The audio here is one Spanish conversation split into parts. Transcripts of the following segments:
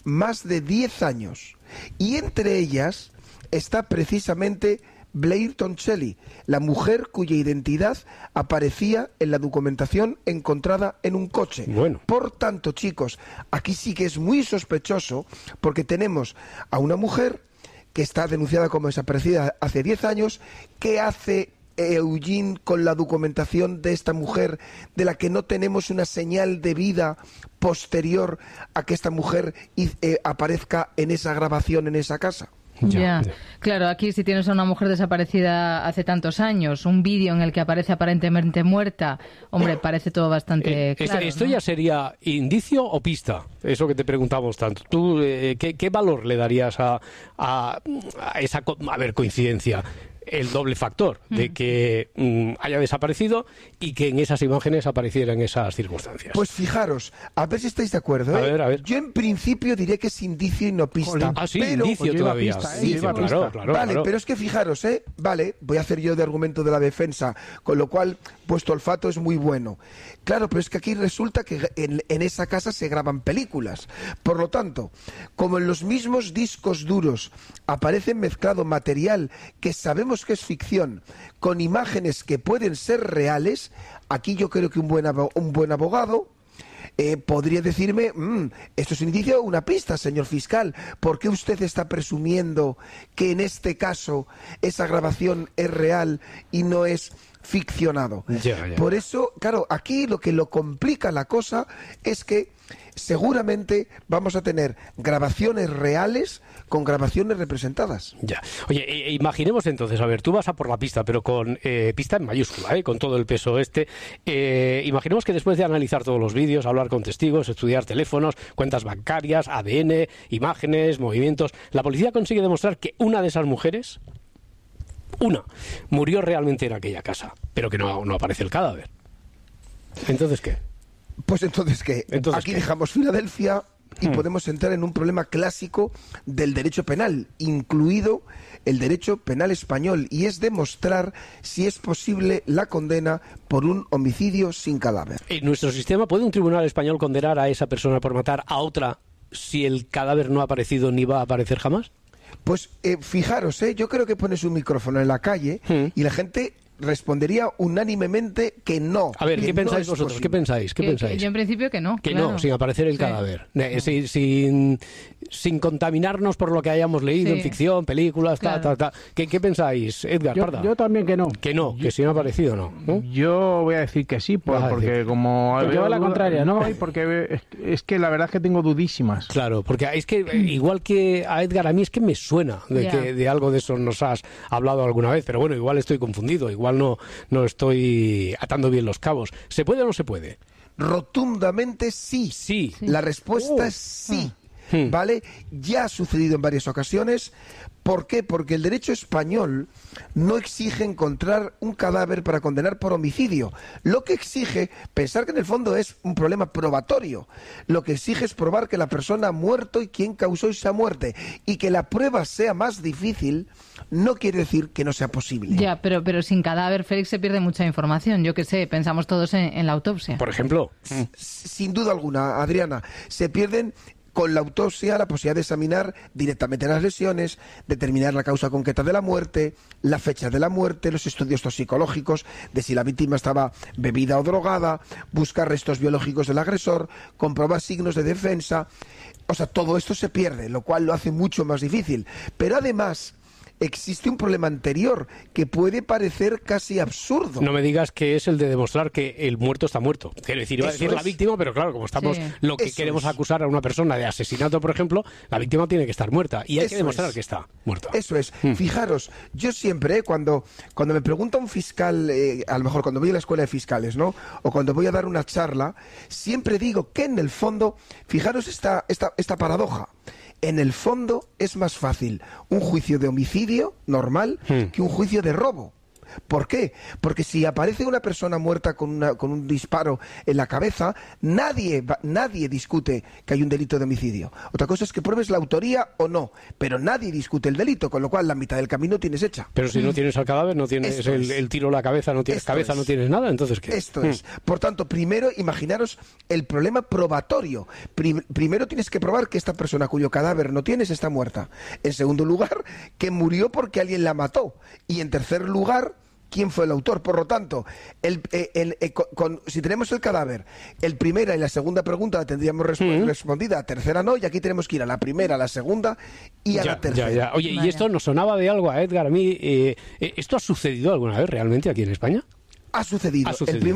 más de 10 años. Y entre ellas está precisamente Blair Toncelli, la mujer cuya identidad aparecía en la documentación encontrada en un coche. Bueno. Por tanto, chicos, aquí sí que es muy sospechoso, porque tenemos a una mujer que está denunciada como desaparecida hace 10 años. ¿Qué hace Eugene con la documentación de esta mujer, de la que no tenemos una señal de vida posterior a que esta mujer aparezca en esa grabación en esa casa? Ya, claro, aquí si tienes a una mujer desaparecida hace tantos años, un vídeo en el que aparece aparentemente muerta, hombre, parece todo bastante claro. ¿Esto ¿no? ya sería indicio o pista? Eso que te preguntamos tanto. ¿Tú qué valor le darías a esa coincidencia? El doble factor de que haya desaparecido y que en esas imágenes aparecieran esas circunstancias. Pues fijaros, a ver si estáis de acuerdo. A ver. Yo en principio diré que es indicio y no pista. Sí, pero indicio todavía. Pista, Indicio, claro. Vale, pero es que fijaros, vale, voy a hacer yo de argumento de la defensa, con lo cual vuestro olfato es muy bueno. Claro, pero es que aquí resulta que en esa casa se graban películas. Por lo tanto, como en los mismos discos duros aparece mezclado material que sabemos que es ficción con imágenes que pueden ser reales, aquí yo creo que un buen abogado podría decirme, esto es un indicio o una pista, señor fiscal. ¿Por qué usted está presumiendo que en este caso esa grabación es real y no es ficcionado? Ya. Por eso, claro, aquí lo que lo complica la cosa es que seguramente vamos a tener grabaciones reales con grabaciones representadas. Ya. Oye, imaginemos entonces, a ver, tú vas a por la pista, pero con pista en mayúscula, con todo el peso imaginemos que después de analizar todos los vídeos, hablar con testigos, estudiar teléfonos, cuentas bancarias, ADN, imágenes, movimientos, la policía consigue demostrar que una de esas mujeres, murió realmente en aquella casa, pero que no aparece el cadáver. ¿Entonces qué? Pues entonces, ¿qué? Aquí dejamos Filadelfia y podemos entrar en un problema clásico del derecho penal, incluido el derecho penal español, y es demostrar si es posible la condena por un homicidio sin cadáver. ¿En nuestro sistema puede un tribunal español condenar a esa persona por matar a otra si el cadáver no ha aparecido ni va a aparecer jamás? Pues fijaros, yo creo que pones un micrófono en la calle y la gente respondería unánimemente que no. A ver, ¿qué pensáis no vosotros? ¿Qué pensáis? Yo en principio que no. Que claro. no, sin aparecer el cadáver. Sin contaminarnos por lo que hayamos leído en ficción, películas, claro. ¿Qué pensáis, Edgar Parda? Yo también que no. Que si no ha aparecido, no. Yo voy a decir que sí, porque como... Te lleva la contraria, ¿no? Porque es que la verdad es que tengo dudísimas. Claro, porque es que igual que a Edgar, a mí es que me suena que de algo de eso nos has hablado alguna vez, pero bueno, igual estoy confundido, igual no estoy atando bien los cabos. ¿Se puede o no se puede? Rotundamente sí. Sí. La respuesta es sí. ¿Vale? Ya ha sucedido en varias ocasiones. ¿Por qué? Porque el derecho español no exige encontrar un cadáver para condenar por homicidio. Lo que exige, pensar que en el fondo es un problema probatorio, lo que exige es probar que la persona ha muerto y quién causó esa muerte. Y que la prueba sea más difícil no quiere decir que no sea posible. Ya, pero sin cadáver, Félix, se pierde mucha información. Yo qué sé, pensamos todos en la autopsia. Por ejemplo. Sin duda alguna, Adriana, se pierden con la autopsia la posibilidad de examinar directamente las lesiones, determinar la causa concreta de la muerte, la fecha de la muerte, los estudios toxicológicos de si la víctima estaba bebida o drogada, buscar restos biológicos del agresor, comprobar signos de defensa. O sea, todo esto se pierde, lo cual lo hace mucho más difícil. Pero además existe un problema anterior que puede parecer casi absurdo. No me digas que es el de demostrar que el muerto está muerto. Quiero decir, iba a decir la víctima, pero claro, como estamos lo que queremos acusar a una persona de asesinato, por ejemplo, la víctima tiene que estar muerta y hay que demostrar que está muerta. Eso es. Fijaros, yo siempre, cuando me pregunta un fiscal, a lo mejor cuando voy a la escuela de fiscales, ¿no? O cuando voy a dar una charla, siempre digo que en el fondo, fijaros esta paradoja. En el fondo es más fácil un juicio de homicidio normal que un juicio de robo. ¿Por qué? Porque si aparece una persona muerta con un disparo en la cabeza, nadie discute que hay un delito de homicidio. Otra cosa es que pruebes la autoría o no, pero nadie discute el delito, con lo cual la mitad del camino tienes hecha. Pero si no tienes al cadáver, no tienes el tiro a la cabeza, no tienes cabeza, no tienes nada, entonces ¿qué? Esto es. Por tanto, primero, imaginaros el problema probatorio. Primero tienes que probar que esta persona cuyo cadáver no tienes está muerta. En segundo lugar, que murió porque alguien la mató. Y en tercer lugar, quién fue el autor. Por lo tanto, si tenemos el cadáver, el primera y la segunda pregunta la tendríamos respondida, la tercera no, y aquí tenemos que ir a la primera, a la segunda y a la tercera. Oye, Vaya. ¿y esto nos sonaba de algo a Edgar? A mí, ¿esto ha sucedido alguna vez realmente aquí en España? Ha sucedido.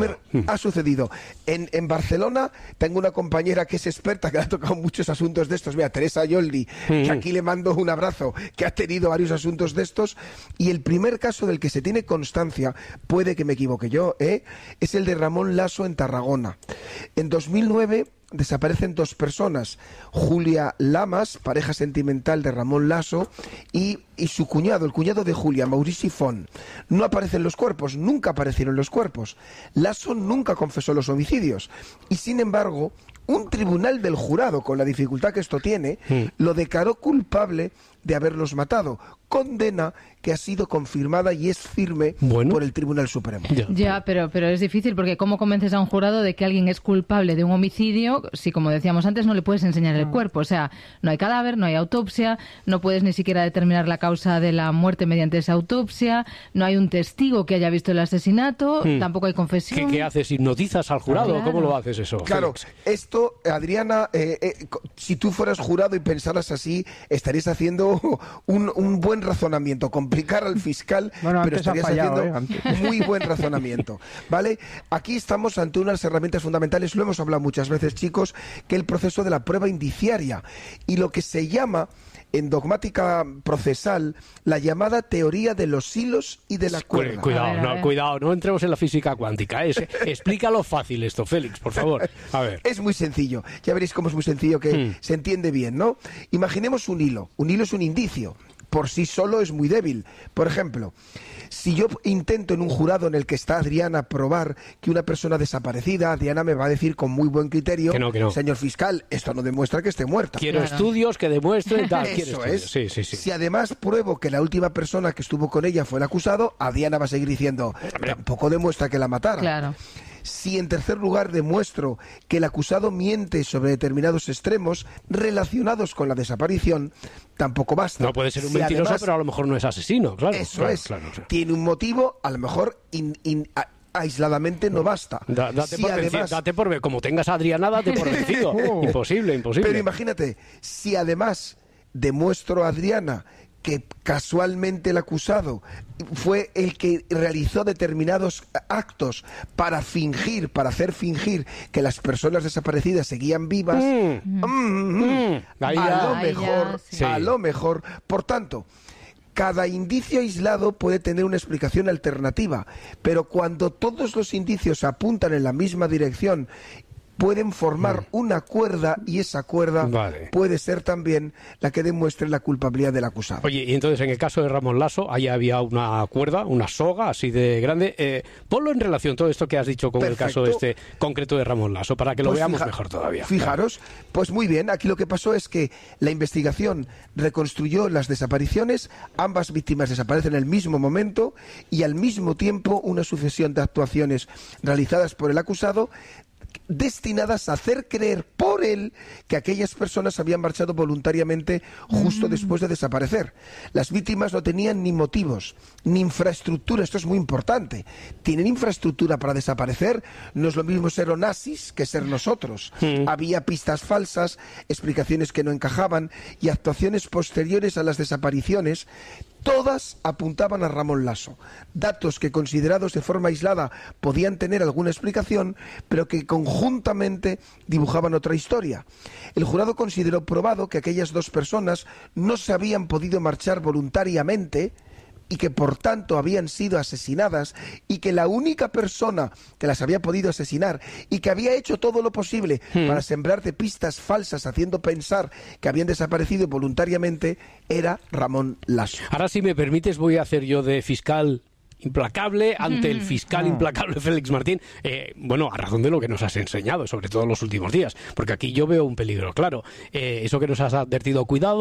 Ha sucedido. En Barcelona tengo una compañera que es experta, que le ha tocado muchos asuntos de estos. Mira, Teresa Yoldi, que aquí le mando un abrazo, que ha tenido varios asuntos de estos. Y el primer caso del que se tiene constancia, puede que me equivoque yo, es el de Ramón Lasso en Tarragona. En 2009 desaparecen dos personas, Julia Lamas, pareja sentimental de Ramón Lasso, y su cuñado, el cuñado de Julia, Maurici Font. No aparecen los cuerpos, nunca aparecieron los cuerpos. Lasso nunca confesó los homicidios y, sin embargo, un tribunal del jurado, con la dificultad que esto tiene, lo declaró culpable de haberlos matado. Condena que ha sido confirmada y es firme por el Tribunal Supremo. Ya, pero es difícil, porque ¿cómo convences a un jurado de que alguien es culpable de un homicidio si, como decíamos antes, no le puedes enseñar el cuerpo? O sea, no hay cadáver, no hay autopsia, no puedes ni siquiera determinar la causa de la muerte mediante esa autopsia, no hay un testigo que haya visto el asesinato, tampoco hay confesión. ¿Qué haces? ¿Hipnotizas al jurado? Claro. ¿Cómo lo haces eso? Claro, Félix? esto, Adriana, si tú fueras jurado y pensaras así, estarías haciendo un buen razonamiento, complicar al fiscal, Bueno, pero antes ha estarías fallado, haciendo muy buen razonamiento, ¿vale? Aquí estamos ante unas herramientas fundamentales, lo hemos hablado muchas veces, chicos, que el proceso de la prueba indiciaria y lo que se llama en dogmática procesal la llamada teoría de los hilos y de la cuerda. Cuidado, no entremos en la física cuántica. Explícalo fácil esto, Félix, por favor. A ver. Es muy sencillo, ya veréis cómo es muy sencillo, que se entiende bien, ¿no? Imaginemos un hilo es un indicio, por sí solo es muy débil. Por ejemplo, si yo intento en un jurado en el que está Adriana probar que una persona desaparecida, Adriana me va a decir con muy buen criterio, que no. Señor fiscal, esto no demuestra que esté muerta. Quiero estudios que demuestren tal. Eso es. Sí. Si además pruebo que la última persona que estuvo con ella fue el acusado, Adriana va a seguir diciendo, tampoco demuestra que la matara. Claro. Si en tercer lugar demuestro que el acusado miente sobre determinados extremos relacionados con la desaparición, tampoco basta. No puede ser un Si mentiroso, además, pero a lo mejor no es asesino. Claro, eso es. Claro. Tiene un motivo, a lo mejor aisladamente no basta. Date por ver. Como tengas a Adriana, date por vencido. Imposible. Pero imagínate, si además demuestro a Adriana que casualmente el acusado fue el que realizó determinados actos para hacer fingir que las personas desaparecidas seguían vivas, a lo mejor, por tanto, cada indicio aislado puede tener una explicación alternativa, pero cuando todos los indicios apuntan en la misma dirección, pueden formar una cuerda y esa cuerda puede ser también la que demuestre la culpabilidad del acusado. Oye, y entonces en el caso de Ramón Lasso, ahí había una cuerda, una soga así de grande. Ponlo en relación todo esto que has dicho con Perfecto. el caso este concreto de Ramón Lasso, para que lo veamos mejor todavía. Fijaros, pues muy bien, aquí lo que pasó es que la investigación reconstruyó las desapariciones, ambas víctimas desaparecen en el mismo momento y al mismo tiempo una sucesión de actuaciones realizadas por el acusado destinadas a hacer creer por él que aquellas personas habían marchado voluntariamente justo después de desaparecer. Las víctimas no tenían ni motivos, ni infraestructura, esto es muy importante. Tienen infraestructura para desaparecer, no es lo mismo ser Onassis que ser nosotros. Había pistas falsas, explicaciones que no encajaban y actuaciones posteriores a las desapariciones. Todas apuntaban a Ramón Lasso. Datos que considerados de forma aislada podían tener alguna explicación, pero que conjuntamente dibujaban otra historia. El jurado consideró probado que aquellas dos personas no se habían podido marchar voluntariamente y que por tanto habían sido asesinadas y que la única persona que las había podido asesinar y que había hecho todo lo posible para sembrarte pistas falsas haciendo pensar que habían desaparecido voluntariamente era Ramón Lasso. Ahora, si me permites, voy a hacer yo de fiscal implacable ante el fiscal implacable Félix Martín, bueno, a razón de lo que nos has enseñado, sobre todo en los últimos días, porque aquí yo veo un peligro, claro. Eso que nos has advertido, cuidado,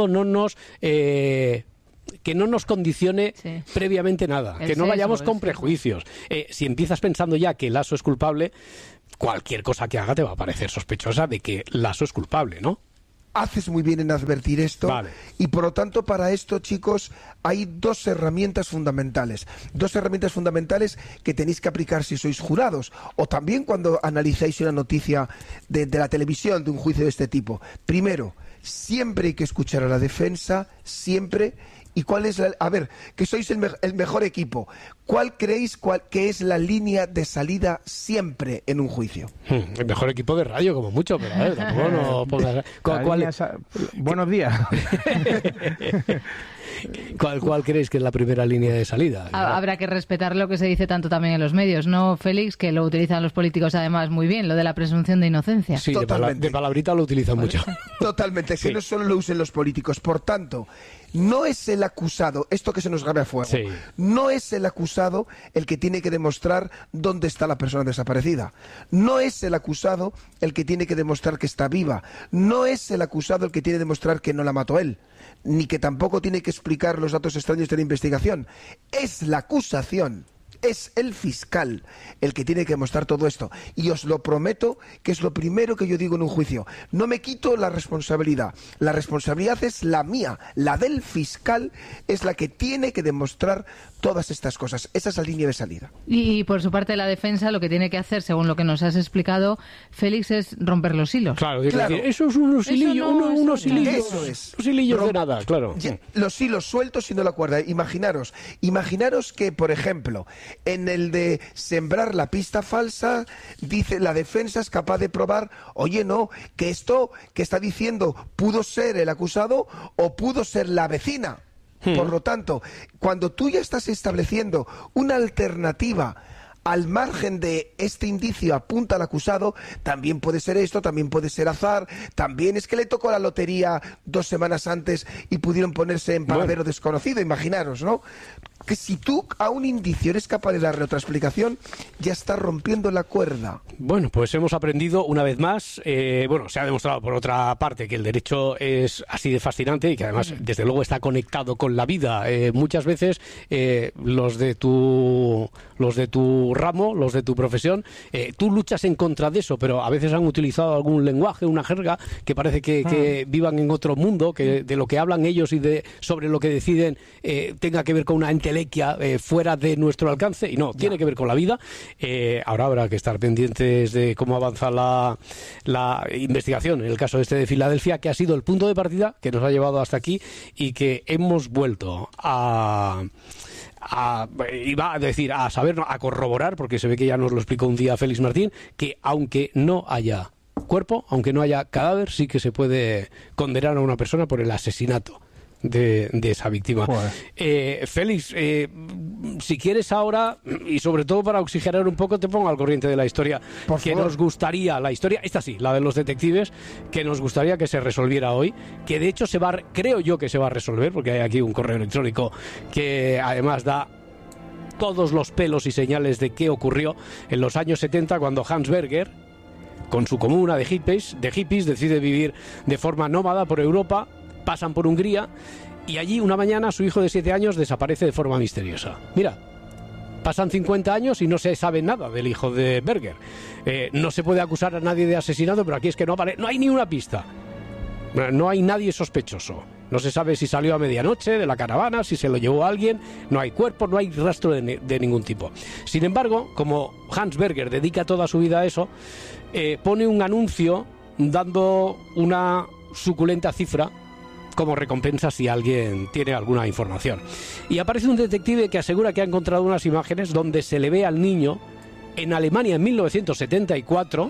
que no nos condicione previamente nada, que no vayamos con prejuicios. Si empiezas pensando ya que Lasso es culpable, cualquier cosa que haga te va a parecer sospechosa de que Lasso es culpable, ¿no? Haces muy bien en advertir esto, vale. Y por lo tanto para esto, chicos, hay dos herramientas fundamentales que tenéis que aplicar si sois jurados o también cuando analizáis una noticia de la televisión, de un juicio de este tipo. Primero, siempre hay que escuchar a la defensa, siempre. ¿Y cuál es a ver, que sois el mejor equipo? ¿Cuál creéis que es la línea de salida siempre en un juicio? El mejor equipo de radio, como mucho, pero a ver, tampoco no pongas... Buenos días. ¿Cuál creéis que es la primera línea de salida? Habrá que respetar lo que se dice tanto también en los medios, ¿no, Félix? Que lo utilizan los políticos además muy bien, lo de la presunción de inocencia. Sí, de palabrita lo utilizan mucho. Totalmente, que no solo lo usen los políticos. Por tanto, no es el acusado, esto que se nos grabe a fuego, no es el acusado el que tiene que demostrar dónde está la persona desaparecida. No es el acusado el que tiene que demostrar que está viva. No es el acusado el que tiene que demostrar que no la mató él, ni que tampoco tiene que explicar los datos extraños de la investigación. Es la acusación. Es el fiscal el que tiene que mostrar todo esto. Y os lo prometo que es lo primero que yo digo en un juicio. No me quito la responsabilidad. La responsabilidad es la mía. La del fiscal es la que tiene que demostrar todas estas cosas. Esa es la línea de salida. Y por su parte la defensa lo que tiene que hacer, según lo que nos has explicado, Félix, es romper los hilos. Claro. Eso es unos hilillos. Unos hilillos de nada, claro. Los hilos sueltos y no la cuerda. Imaginaros que, por ejemplo, en el de sembrar la pista falsa, dice la defensa es capaz de probar, oye, no, que esto que está diciendo pudo ser el acusado o pudo ser la vecina. Por lo tanto, cuando tú ya estás estableciendo una alternativa al margen de este indicio apunta al acusado, también puede ser esto, también puede ser azar, también es que le tocó la lotería 2 semanas antes y pudieron ponerse en paradero desconocido, imaginaros, ¿no? Que si tú a un indicio eres capaz de darle otra explicación, ya estás rompiendo la cuerda. Bueno, pues hemos aprendido una vez más, se ha demostrado por otra parte que el derecho es así de fascinante y que además desde luego está conectado con la vida. Muchas veces los de tu ramo, los de tu profesión, tú luchas en contra de eso, pero a veces han utilizado algún lenguaje, una jerga que parece que vivan en otro mundo, que de lo que hablan ellos y sobre lo que deciden tenga que ver con una entelequia fuera de nuestro alcance, y no, tiene que ver con la vida. Ahora habrá que estar pendientes de cómo avanza la investigación en el caso este de Filadelfia, que ha sido el punto de partida que nos ha llevado hasta aquí y que hemos vuelto a corroborar, porque se ve que ya nos lo explicó un día Félix Martín, que aunque no haya cuerpo, aunque no haya cadáver, sí que se puede condenar a una persona por el asesinato de esa víctima. Félix, si quieres ahora, y sobre todo para oxigenar un poco, te pongo al corriente de la historia que nos gustaría, la historia, esta sí, la de los detectives, que nos gustaría que se resolviera hoy, que de hecho creo yo que se va a resolver, porque hay aquí un correo electrónico que además da todos los pelos y señales de qué ocurrió en los años 70 cuando Hans Berger, con su comuna de hippies, decide vivir de forma nómada por Europa. Pasan por Hungría y allí una mañana su hijo de 7 años desaparece de forma misteriosa. Mira, pasan 50 años y no se sabe nada del hijo de Berger. No se puede acusar a nadie de asesinato, pero aquí es que no hay ni una pista. No hay nadie sospechoso. No se sabe si salió a medianoche de la caravana, si se lo llevó a alguien. No hay cuerpo, no hay rastro de ningún tipo. Sin embargo, como Hans Berger dedica toda su vida a eso, pone un anuncio dando una suculenta cifra como recompensa si alguien tiene alguna información. Y aparece un detective que asegura que ha encontrado unas imágenes donde se le ve al niño en Alemania en 1974,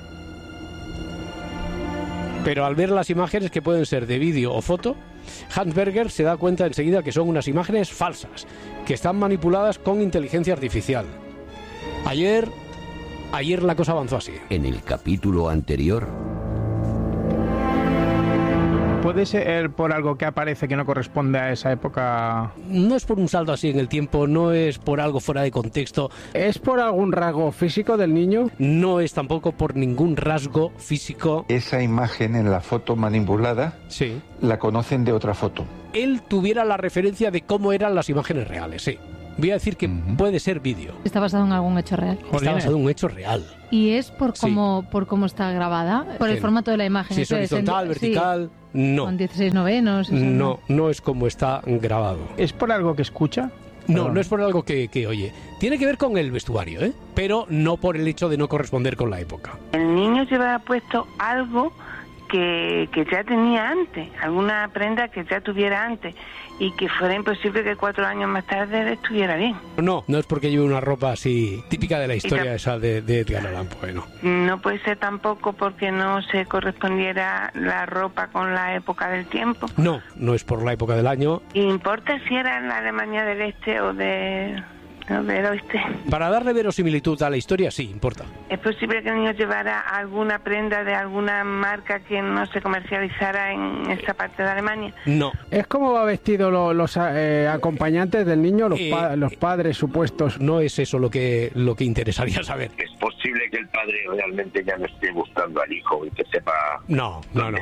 pero al ver las imágenes, que pueden ser de vídeo o foto, Hans Berger se da cuenta enseguida que son unas imágenes falsas, que están manipuladas con inteligencia artificial. Ayer la cosa avanzó así. En el capítulo anterior... ¿Puede ser por algo que aparece que no corresponde a esa época? No es por un salto así en el tiempo, no es por algo fuera de contexto. ¿Es por algún rasgo físico del niño? No es tampoco por ningún rasgo físico. Esa imagen en la foto manipulada, sí, la conocen de otra foto. Él tuviera la referencia de cómo eran las imágenes reales, sí. Voy a decir que puede ser vídeo. ¿Está basado en algún hecho real? Está basado en un hecho real. ¿Y es por cómo está grabada? ¿Por el formato de la imagen? Si es horizontal, vertical, no. Con 16/9. No, no es como está grabado. ¿Es por algo que escucha? No, no es por algo que oye. Tiene que ver con el vestuario, pero no por el hecho de no corresponder con la época. El niño lleva puesto algo que ya tenía antes, alguna prenda que ya tuviera antes, y que fuera imposible que 4 años más tarde estuviera bien. No es porque lleve una ropa así típica de la historia esa de Edgar Allan Poe, no. No puede ser tampoco porque no se correspondiera la ropa con la época del tiempo. No es por la época del año. ¿Importa si era en la Alemania del Este o del oeste? Para darle verosimilitud a la historia, sí, importa. ¿Es posible que el niño llevara alguna prenda de alguna marca que no se comercializara en esa parte de Alemania? No. ¿Es cómo va vestido los acompañantes del niño, los padres supuestos? No es eso lo que interesaría saber. ¿Es posible que el padre realmente ya no esté buscando al hijo y que sepa... No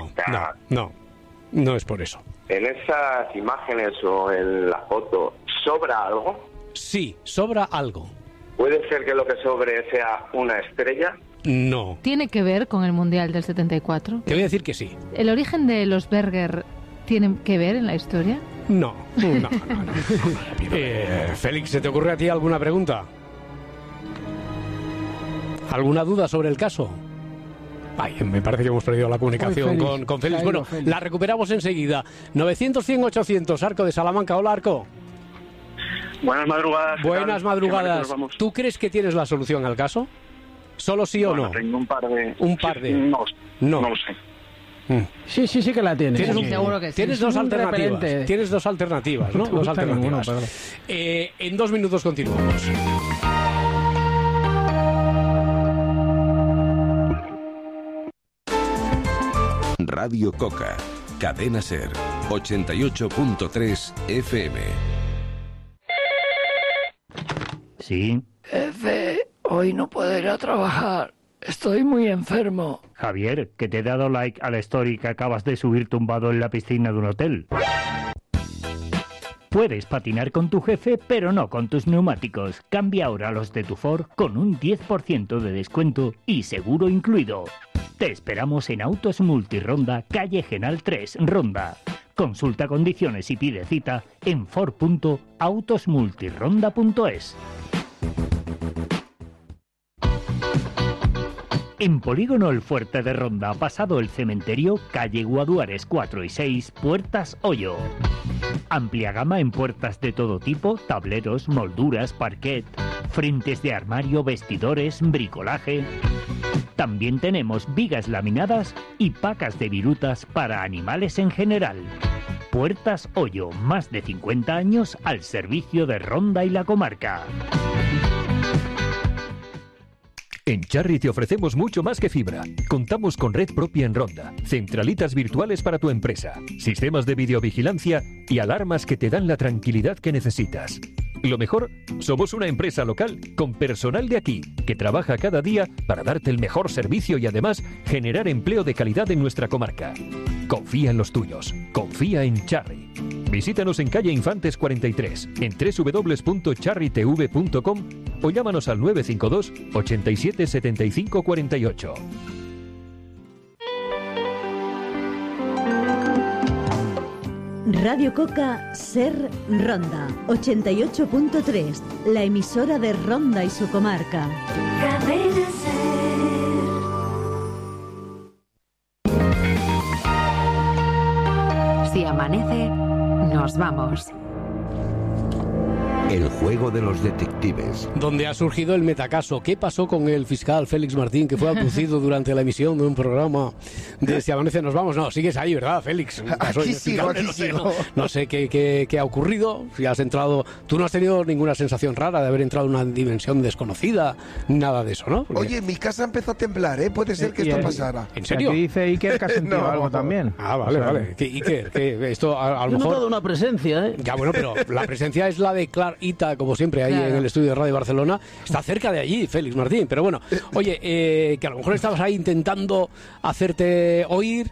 es por eso. ¿En esas imágenes o en la foto sobra algo? Sí, sobra algo. ¿Puede ser que lo que sobre sea una estrella? No. ¿Tiene que ver con el Mundial del 74? Te voy a decir que sí. ¿El origen de los Berger tiene que ver en la historia? No. Félix, ¿se te ocurre a ti alguna pregunta? ¿Alguna duda sobre el caso? Ay, me parece que hemos perdido la comunicación con Félix. Bueno, Félix. La recuperamos enseguida. 900-100-800, Arco de Salamanca. Hola, Arco. Buenas madrugadas. Buenas madrugadas. ¿Tú crees que tienes la solución al caso? ¿Solo sí o no? Tengo un par de... No lo sé. Sí que la tienes. Seguro que sí. Tienes dos alternativas. Tienes dos alternativas, ¿no? Dos alternativas. En 2 minutos continuamos. Radio Coca, Cadena Ser, 88.3 FM. Sí. Jefe, hoy no puedo ir a trabajar. Estoy muy enfermo. Javier, que te he dado like a la story que acabas de subir tumbado en la piscina de un hotel. Puedes patinar con tu jefe, pero no con tus neumáticos. Cambia ahora los de tu Ford con un 10% de descuento y seguro incluido. Te esperamos en Autos Multironda, calle Genal 3, Ronda. Consulta condiciones y pide cita en ford.autosmultironda.es. En Polígono El Fuerte de Ronda, pasado el cementerio, calle Guaduares 4 y 6, Puertas Hoyo. Amplia gama en puertas de todo tipo, tableros, molduras, parquet, frentes de armario, vestidores, bricolaje. También tenemos vigas laminadas y pacas de virutas para animales en general. Puertas Hoyo, más de 50 años al servicio de Ronda y la comarca. En Charry te ofrecemos mucho más que fibra. Contamos con red propia en Ronda, centralitas virtuales para tu empresa, sistemas de videovigilancia y alarmas que te dan la tranquilidad que necesitas. Lo mejor, somos una empresa local con personal de aquí que trabaja cada día para darte el mejor servicio y además generar empleo de calidad en nuestra comarca. Confía en los tuyos. Confía en Charry. Visítanos en calle Infantes 43, en www.charrytv.com o llámanos al 952 87 75 48. Radio Coca Ser Ronda 88.3, la emisora de Ronda y su comarca. Cadena Ser. Si amanece, nos vamos. El juego de los detectives. Donde ha surgido el metacaso. ¿Qué pasó con el fiscal Félix Martín, que fue abducido durante la emisión de un programa de Si Amanece Nos Vamos? No, sigues ahí, ¿verdad, Félix? Aquí sigo. No sé qué ha ocurrido. Si has entrado... Tú no has tenido ninguna sensación rara de haber entrado en una dimensión desconocida, nada de eso, ¿no? Porque... Oye, mi casa empezó a temblar, ¿eh? Puede ser que esto pasara. ¿En serio? Aquí dice Iker que ha sentido algo también. Ah, vale, vale. Iker, que esto a lo Yo he mejor... notado una presencia, ¿eh? Ya, bueno, pero la presencia es la de Clark Ita, como siempre, ahí en el estudio de Radio Barcelona. Está cerca de allí, Félix Martín. Pero bueno, oye, que a lo mejor estabas ahí intentando hacerte oír,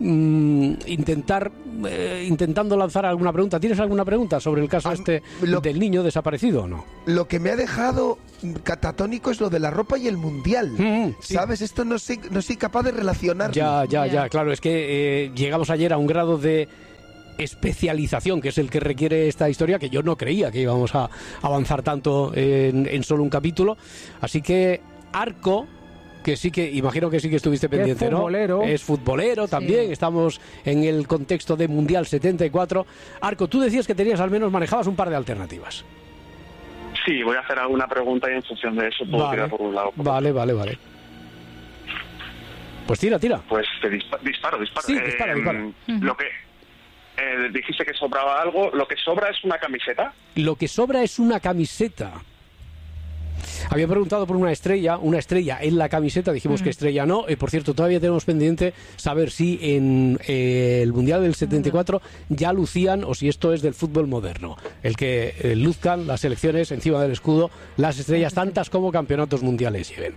intentando lanzar alguna pregunta. ¿Tienes alguna pregunta sobre el caso del niño desaparecido o no? Lo que me ha dejado catatónico es lo de la ropa y el mundial. Sí. ¿Sabes? Esto no soy capaz de relacionarlo. Ya, claro. Es que llegamos ayer a un grado de especialización, que es el que requiere esta historia, que yo no creía que íbamos a avanzar tanto en solo un capítulo. Así que Arco, que sí que, imagino que sí que estuviste pendiente, es futbolero. ¿no? Es futbolero también, sí. Estamos en el contexto de Mundial 74. Arco, tú decías que tenías al menos, manejabas un par de alternativas. Sí, voy a hacer alguna pregunta y en función de eso puedo tirar por un lado. Vale. Pues tira. Pues te disparo. Sí, dispara. Lo que... dijiste que sobraba algo. ¿Lo que sobra es una camiseta? Lo que sobra es una camiseta. Había preguntado por una estrella en la camiseta, dijimos que estrella no. Por cierto, todavía tenemos pendiente saber si en el Mundial del 74 ya lucían, o si esto es del fútbol moderno, el que luzcan las selecciones encima del escudo las estrellas, tantas como campeonatos mundiales lleven.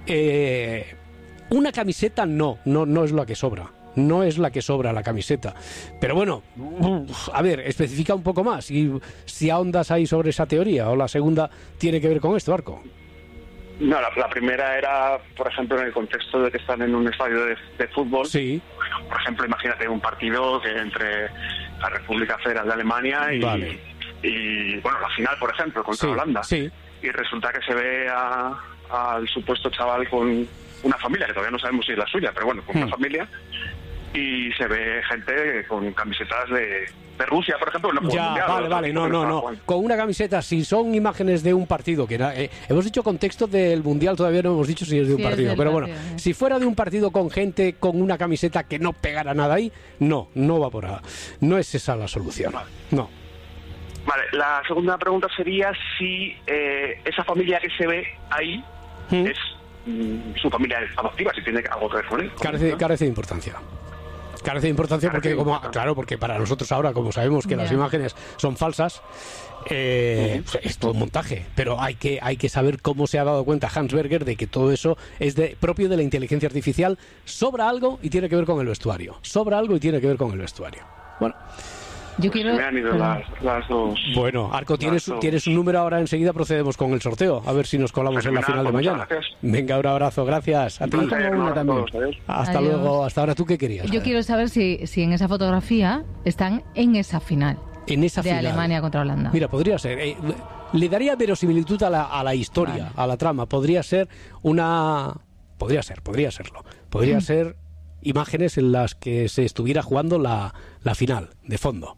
Una camiseta no es la que sobra. No es la que sobra la camiseta. Pero bueno, a ver, especifica un poco más si ahondas ahí sobre esa teoría, o la segunda tiene que ver con esto, Arco. No, la primera era, por ejemplo, en el contexto de que están en un estadio de fútbol. Sí. Por ejemplo, imagínate un partido que entre la República Federal de Alemania y bueno, la final, por ejemplo, contra Holanda. Sí. Y resulta que se ve al supuesto chaval con una familia, que todavía no sabemos si es la suya, pero bueno, con una familia, y se ve gente con camisetas de Rusia, por ejemplo. No, con una camiseta, si son imágenes de un partido, que hemos dicho contexto del Mundial, todavía no hemos dicho si es de un partido, pero bueno, si fuera de un partido con gente con una camiseta que no pegara nada ahí, no va por ahí. No es esa la solución. No. Vale, la segunda pregunta sería si esa familia que se ve ahí es su familia adoptiva, si tiene algo que ver con él. Carece de importancia. Carece de importancia porque, porque para nosotros ahora, como sabemos que las imágenes son falsas, es todo un montaje. Pero hay que saber cómo se ha dado cuenta Hans Berger de que todo eso es propio de la inteligencia artificial. Sobra algo y tiene que ver con el vestuario. Bueno. Yo quiero... Me han ido las dos. Bueno, Arco, tienes un número ahora, enseguida procedemos con el sorteo, a ver si nos colamos en la final de mañana. Venga, un abrazo, gracias. A ti. Hasta luego, hasta ahora. ¿Tú qué querías? Yo quiero saber si en esa fotografía están en esa final. De Alemania contra Holanda. Mira, podría ser. Le daría verosimilitud a la historia, a la trama. Podría ser Podría serlo. Podría ser imágenes en las que se estuviera jugando la final, de fondo.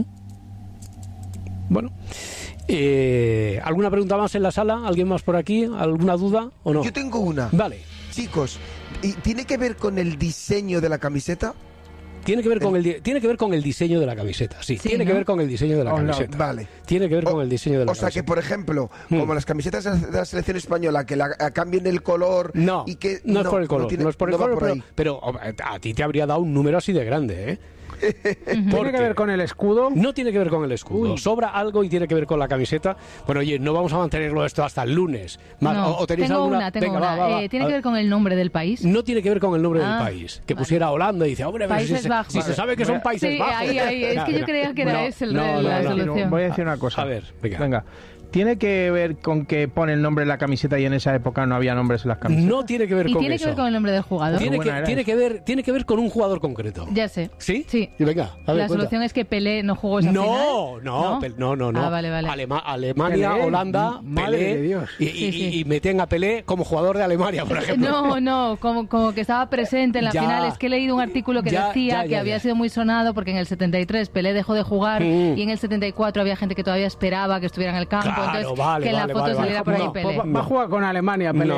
Bueno, ¿alguna pregunta más en la sala? ¿Alguien más por aquí? ¿Alguna duda o no? Yo tengo una. Vale. Chicos, ¿y tiene que ver con el diseño de la camiseta? Tiene que ver con el diseño de la camiseta, sí. Tiene que ver con el diseño de la camiseta. Vale. Tiene que ver con el diseño de la camiseta. O sea que, por ejemplo, como las camisetas de la selección española, que cambien el color... No, y que, no es por el color, no es por el color, pero a ti te habría dado un número así de grande, ¿eh? ¿Tiene que ver con el escudo? No tiene que ver con el escudo. Sobra algo y tiene que ver con la camiseta. Bueno, oye, no vamos a mantenerlo esto hasta el lunes. ¿O tenéis alguna? Tengo una. ¿Tiene que ver con el nombre del país? No tiene que ver con el nombre del país. Que pusiera Holanda y dice, hombre, Países Bajos. Si se sabe que son Países Bajos. Ahí. Es que yo creía que era ese la solución. Voy a decir una cosa. A ver, venga. ¿Tiene que ver con que pone el nombre en la camiseta y en esa época no había nombres en las camisetas? No tiene que ver con eso. ¿Y tiene que ver con el nombre del jugador? Tiene que ver con un jugador concreto. Ya sé. ¿Sí? Sí. Y venga, a ver, la solución es que Pelé no jugó esa final. No. Ah, vale. Alemania, Pelé, Holanda, madre Pelé, de Dios. Y meten a Pelé como jugador de Alemania, por ejemplo. No, como que estaba presente en la final. Es que he leído un artículo que decía que había sido muy sonado porque en el 73 Pelé dejó de jugar y en el 74 había gente que todavía esperaba que estuviera en el campo. Claro, entonces, que en la foto saliera por ahí Pelé. Va a jugar con Alemania, Pelé.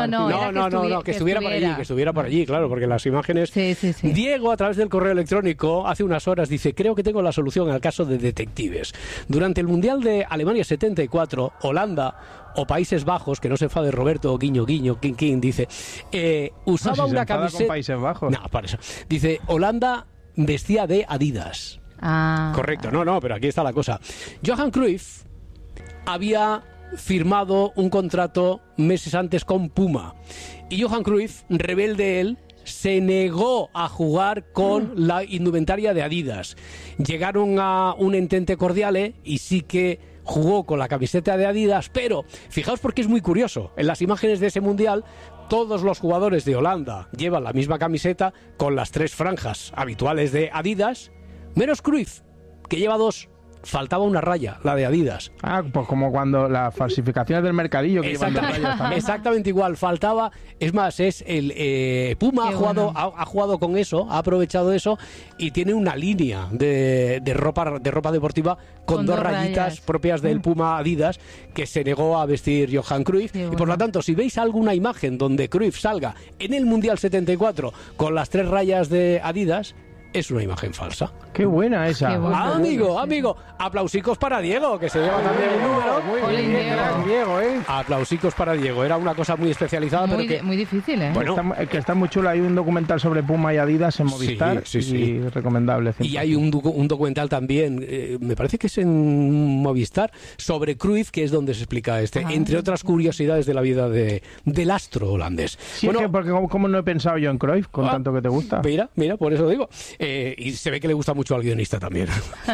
No, que estuviera por allí, claro, porque las imágenes... Sí. Diego, a través del correo electrónico, hace unas horas dice: creo que tengo la solución al caso de detectives. Durante el Mundial de Alemania 74, Holanda o Países Bajos, que no se enfade Roberto, guiño, king, dice, usaba una camiseta... con Países Bajos. No, para eso. Dice, Holanda vestía de Adidas. Correcto, pero aquí está la cosa. Johan Cruyff había firmado un contrato meses antes con Puma y Johan Cruyff, rebelde él, se negó a jugar con la indumentaria de Adidas. Llegaron a un entente cordial y sí que jugó con la camiseta de Adidas, pero fijaos porque es muy curioso, en las imágenes de ese mundial todos los jugadores de Holanda llevan la misma camiseta con las 3 franjas habituales de Adidas, menos Cruyff, que lleva 2. Faltaba una raya, la de Adidas. Pues como cuando las falsificaciones del mercadillo que llevan 2 rayas también. Exactamente igual, faltaba. Es más, es el Puma ha jugado con eso, ha aprovechado eso y tiene una línea de ropa deportiva con 2 rayitas propias del Puma Adidas que se negó a vestir Johan Cruyff. Y por lo tanto, si veis alguna imagen donde Cruyff salga en el Mundial 74 con las 3 rayas de Adidas, es una imagen falsa. Qué buena esa. Qué buena. Amigo, aplausicos para Diego, que se lleva también el número. Muy bien, Diego, Aplausicos para Diego. Era una cosa muy especializada, muy, pero que... muy difícil, ¿eh? Bueno, que está muy chulo. Hay un documental sobre Puma y Adidas en Movistar. Sí. Recomendable. 100%. Y hay un documental también, me parece que es en Movistar, sobre Cruyff, que es donde se explica entre otras curiosidades de la vida del astro holandés. Sí, bueno, es que porque como no he pensado yo en Cruyff, con tanto que te gusta. Mira, por eso digo. Y se ve que le gusta mucho al guionista también.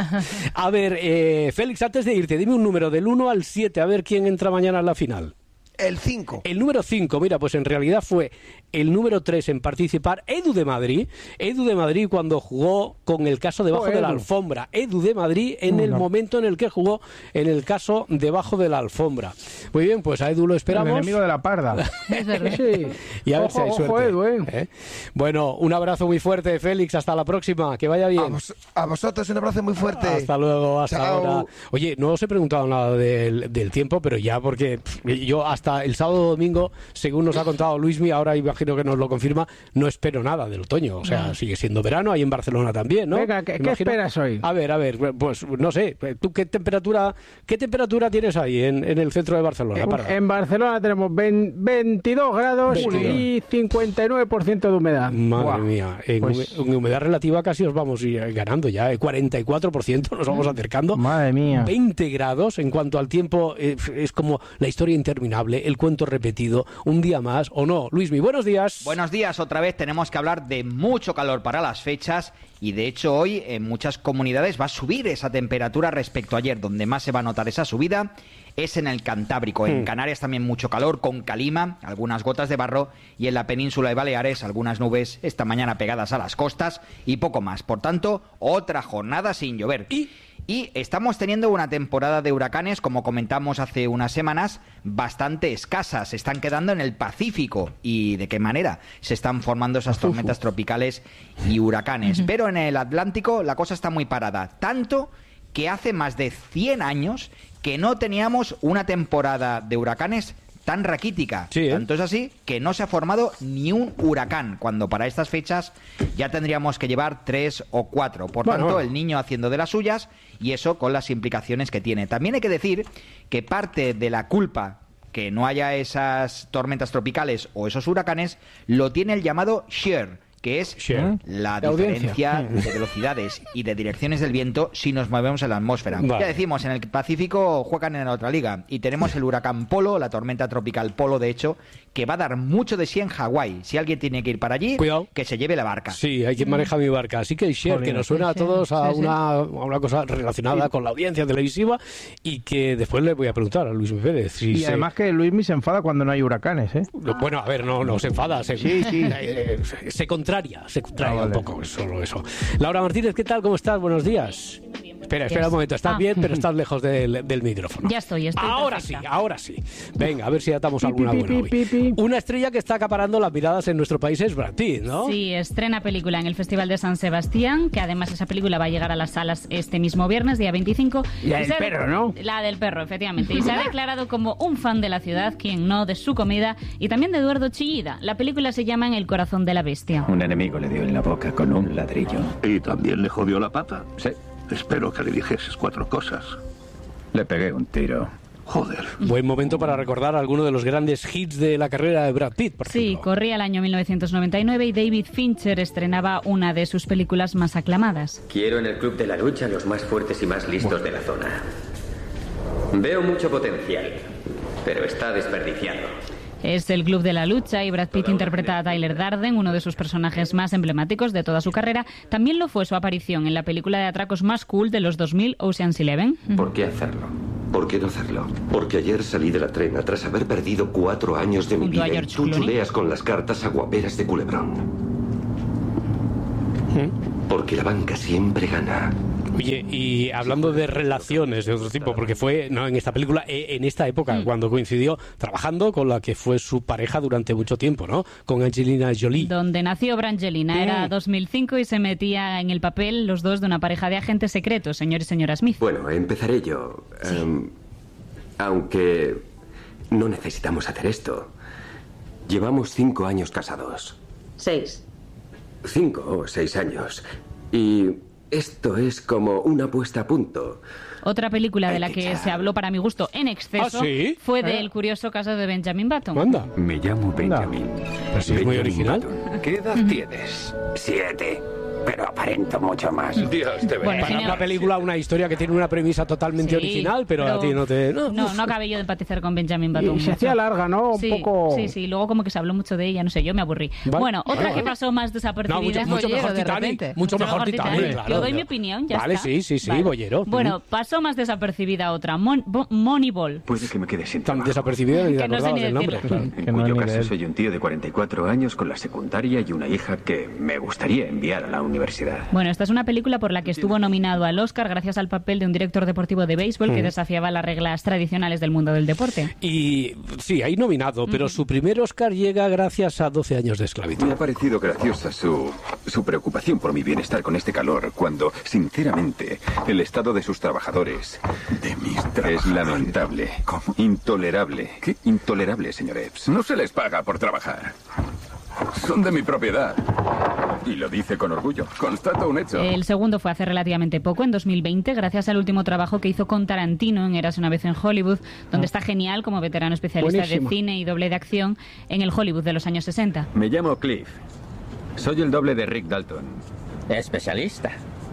A ver, Félix, antes de irte, dime un número del 1 al 7, a ver quién entra mañana en la final. El 5. El número 5, mira, pues en realidad fue el número 3 en participar, Edu de Madrid. Edu de Madrid cuando jugó con el caso debajo de la alfombra. Edu de Madrid en el momento en el que jugó en el caso debajo de la alfombra. Muy bien, pues a Edu lo esperamos. El enemigo de la parda. Sí. Y a ver si hay suerte. Edu, Bueno, un abrazo muy fuerte, Félix. Hasta la próxima. Que vaya bien. A vosotros un abrazo muy fuerte. Hasta luego, hasta Chao. ahora. Oye, no os he preguntado nada del tiempo, pero ya porque yo hasta el sábado domingo, según nos ha contado Luismi, ahora imagino que nos lo confirma, no espero nada del otoño. O sea, sigue siendo verano, ahí en Barcelona también, ¿no? Venga, ¿qué esperas hoy? A ver, pues no sé, ¿tú qué temperatura tienes ahí en el centro de Barcelona? En Barcelona tenemos 22 grados y 59% de humedad. Madre mía, en humedad relativa casi os vamos a ir ganando ya, 44% nos vamos acercando. Madre mía. 20 grados en cuanto al tiempo, es como la historia interminable, el cuento repetido, un día más, ¿o no? Luismi, buenos días. Buenos días, otra vez tenemos que hablar de mucho calor para las fechas y de hecho hoy en muchas comunidades va a subir esa temperatura respecto a ayer. Donde más se va a notar esa subida es en el Cantábrico. En Canarias también mucho calor, con calima, algunas gotas de barro, y en la península de Baleares algunas nubes esta mañana pegadas a las costas y poco más. Por tanto, otra jornada sin llover. Y estamos teniendo una temporada de huracanes, como comentamos hace unas semanas, bastante escasa. Se están quedando en el Pacífico. ¿Y de qué manera? Se están formando esas tormentas tropicales y huracanes. Pero en el Atlántico la cosa está muy parada. Tanto que hace más de 100 años que no teníamos una temporada de huracanes tan raquítica. Tanto es así que no se ha formado ni un huracán, cuando para estas fechas ya tendríamos que llevar 3 o 4. Por tanto, el Niño haciendo de las suyas, y eso con las implicaciones que tiene. También hay que decir que parte de la culpa que no haya esas tormentas tropicales o esos huracanes lo tiene el llamado shear, que es la diferencia de velocidades y de direcciones del viento si nos movemos en la atmósfera. Vale. Ya decimos, en el Pacífico juegan en la otra liga y tenemos el huracán Polo, la tormenta tropical Polo, de hecho, que va a dar mucho de sí en Hawái. Si alguien tiene que ir para allí, cuidado, que se lleve la barca. Sí, hay quien maneja mi barca. Así que Cher, que nos suena a todos a una cosa relacionada con la audiencia televisiva, y que después le voy a preguntar a Luis Pérez. Y además que Luismi se enfada cuando no hay huracanes, ¿eh? Bueno, a ver, no se enfada, se contraria un poco, solo eso. Laura Martínez, ¿qué tal? ¿Cómo estás? Buenos días. Espera un momento, estás bien, pero estás lejos del micrófono. Ya estoy ahora perfecta. sí. Venga, a ver si atamos alguna buena hoy. Una estrella que está acaparando las miradas en nuestro país es Brad Pitt, ¿no? Sí, estrena película en el Festival de San Sebastián, que además esa película va a llegar a las salas este mismo viernes, día 25. La del perro, ¿no? La del perro, efectivamente. Y se ha declarado como un fan de la ciudad, quien no, de su comida y también de Eduardo Chillida. La película se llama En el corazón de la bestia. Un enemigo le dio en la boca con un ladrillo. ¿Y también le jodió la pata? Sí. Espero que le dijeses 4 cosas. Le pegué un tiro. Joder. Buen momento para recordar alguno de los grandes hits de la carrera de Brad Pitt, por ejemplo. Sí, corría el año 1999 y David Fincher estrenaba una de sus películas más aclamadas. Quiero en el Club de la Lucha los más fuertes y más listos de la zona. Veo mucho potencial, pero está desperdiciado. Es el Club de la Lucha y Brad Pitt interpreta a Tyler Durden, uno de sus personajes más emblemáticos de toda su carrera. También lo fue su aparición en la película de atracos más cool de los 2000, Ocean's 11. ¿Por qué hacerlo? ¿Por qué no hacerlo? Porque ayer salí de la trena tras haber perdido 4 años de mi Junto a vida y George tú Clooney. chuleas con las cartas aguaperas de Culebrón. Porque la banca siempre gana. Oye, y hablando de relaciones de otro tipo, porque fue en esta película, en esta época, cuando coincidió trabajando con la que fue su pareja durante mucho tiempo, ¿no? Con Angelina Jolie. Donde nació Brangelina. Era 2005 y se metía en el papel los dos de una pareja de agentes secretos, señor y señora Smith. Bueno, empezaré yo. Aunque no necesitamos hacer esto. Llevamos 5 años casados. 6. 5 o 6 años. Y esto es como una puesta a punto. Otra película de la que se habló, para mi gusto, en exceso, ¿Ah, sí? fue del curioso caso de Benjamin Button. Anda. Me llamo Benjamin. Pero sí, es muy original. Button. ¿Qué edad tienes? 7. Pero aparento mucho más. Dios te Bueno, Para una película, una historia que tiene una premisa totalmente original, pero a ti no te... No acabé yo de empatizar con Benjamin Button. Y se hacía larga, ¿no? Sí, Un poco... sí, luego como que se habló mucho de ella, no sé, yo me aburrí. Vale. Bueno, otra que pasó más desapercibida... mucho mejor Titanic. Mucho mejor Titanic, claro. Yo doy mi opinión, ya vale, está. sí, Vale. bollero. Bueno, pasó más desapercibida otra, Moneyball. Puede que me quede sin Tan trabajo. desapercibida ni te Que no sé acordabas ni del nombre. decirlo. Claro. En cuyo caso soy un tío de 44 años con la secundaria y una hija que me gustaría enviar a la universidad. Bueno, esta es una película por la que estuvo nominado al Oscar gracias al papel de un director deportivo de béisbol que desafiaba las reglas tradicionales del mundo del deporte. Y sí, ahí nominado, pero su primer Oscar llega gracias a 12 años de esclavitud. Me ha parecido graciosa su preocupación por mi bienestar con este calor, cuando, sinceramente, el estado de sus trabajadores es lamentable. ¿Cómo? Intolerable. ¿Qué? Intolerable, señor Epps. No se les paga por trabajar. Son de mi propiedad. Y lo dice con orgullo. Constato un hecho. El segundo fue hace relativamente poco, en 2020, gracias al último trabajo que hizo con Tarantino en Érase una vez en Hollywood, donde está genial como veterano especialista Buenísimo. de cine y doble de acción en el Hollywood de los años 60. Me llamo Cliff. Soy el doble de Rick Dalton. Especialista.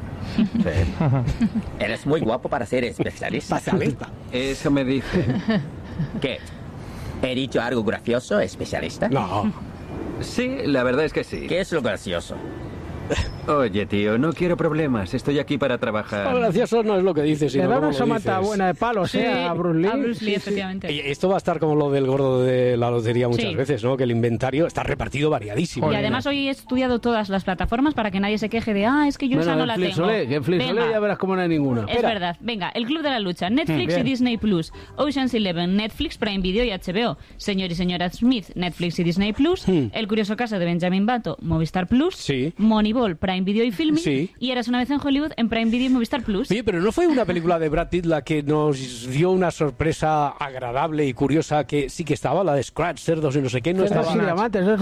Eres muy guapo para ser especialista. Eso me dice. ¿Qué? ¿He dicho algo gracioso, especialista? No. Sí, la verdad es que sí. ¿Qué es lo gracioso? Oye, tío, no quiero problemas. Estoy aquí para trabajar. Lo gracioso no es lo que dices, Le sino da cómo una lo somata dices. buena de palos, Sí, a Bruce Lee. a Bruce Lee, Sí, sí. efectivamente. Y esto va a estar como lo del gordo de la lotería muchas Sí. veces, ¿no? Que el inventario está repartido variadísimo. Y además hoy he estudiado todas las plataformas para que nadie se queje de, es que yo esa no la tengo. Que en Flixolé Venga. ya verás cómo no hay ninguna. Es verdad. Venga, el Club de la Lucha, Netflix Bien. y Disney Plus, Ocean's 11, Netflix, Prime Video y HBO, Señor y señora Smith, Netflix y Disney Plus, El curioso caso de Benjamin Button, Movistar Plus, Sí. Moneyball Moneyball, Prime Video y Filmin, y Eras una vez en Hollywood en Prime Video y Movistar Plus. Oye, pero ¿no fue una película de Brad Pitt la que nos dio una sorpresa agradable y curiosa, que sí que estaba, la de Scratch, Cerdos y no sé qué? No estaba. No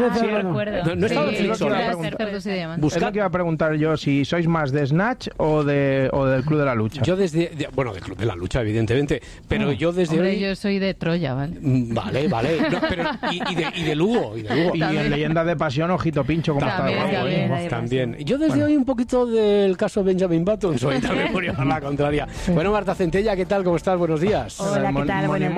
estaba Es lo que iba a preguntar yo, si sois más de Snatch o del Club de la Lucha. Yo del Club de la Lucha, evidentemente, pero yo desde hoy... yo soy de Troya, ¿vale? Vale. No, pero, y de Lugo. Y en Leyendas de Pasión, Ojito Pincho, como está también. Yo desde hoy un poquito del caso Benjamin Button soy también por llevar la contraria. Bueno, Marta Centella, ¿qué tal? ¿Cómo estás? Buenos días. Hola, ¿qué tal? Buenos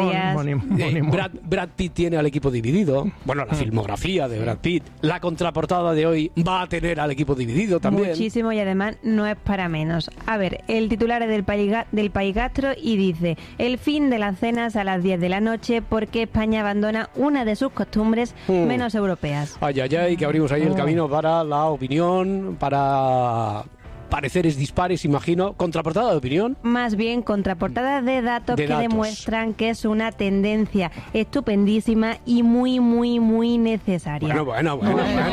días. Brad Pitt tiene al equipo dividido. Bueno, la filmografía de Brad Pitt. La contraportada de hoy va a tener al equipo dividido también. Muchísimo, y además no es para menos. A ver, el titular es del País Gastro y dice: el fin de las cenas a las 10 de la noche porque España abandona una de sus costumbres menos europeas. Ay, que abrimos ahí el camino para la opinión, para pareceres dispares, imagino. ¿Contraportada de opinión? Más bien contraportada de datos que demuestran que es una tendencia estupendísima y muy, muy, muy necesaria. Bueno.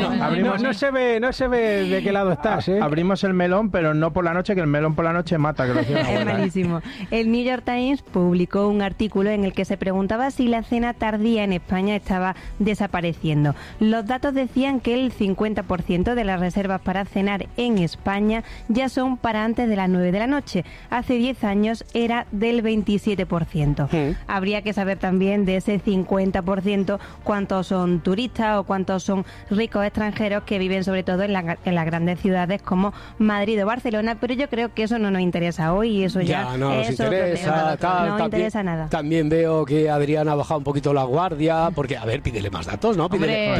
No se ve de qué lado estás, ¿eh? Abrimos el melón, pero no por la noche, que el melón por la noche mata. Que lo es malísimo. El New York Times publicó un artículo en el que se preguntaba si la cena tardía en España estaba desapareciendo. Los datos decían que el 50% de las reservas para cenar en España ya son para antes de las 9 de la noche. Hace 10 años era del 27%. Habría que saber también de ese 50% cuántos son turistas o cuántos son ricos extranjeros que viven sobre todo en las grandes ciudades como Madrid o Barcelona, pero yo creo que eso no nos interesa hoy y eso ya no nos interesa. No interesa nada. También veo que Adriana ha bajado un poquito la guardia, porque, a ver, pídele más datos, ¿no? Pídele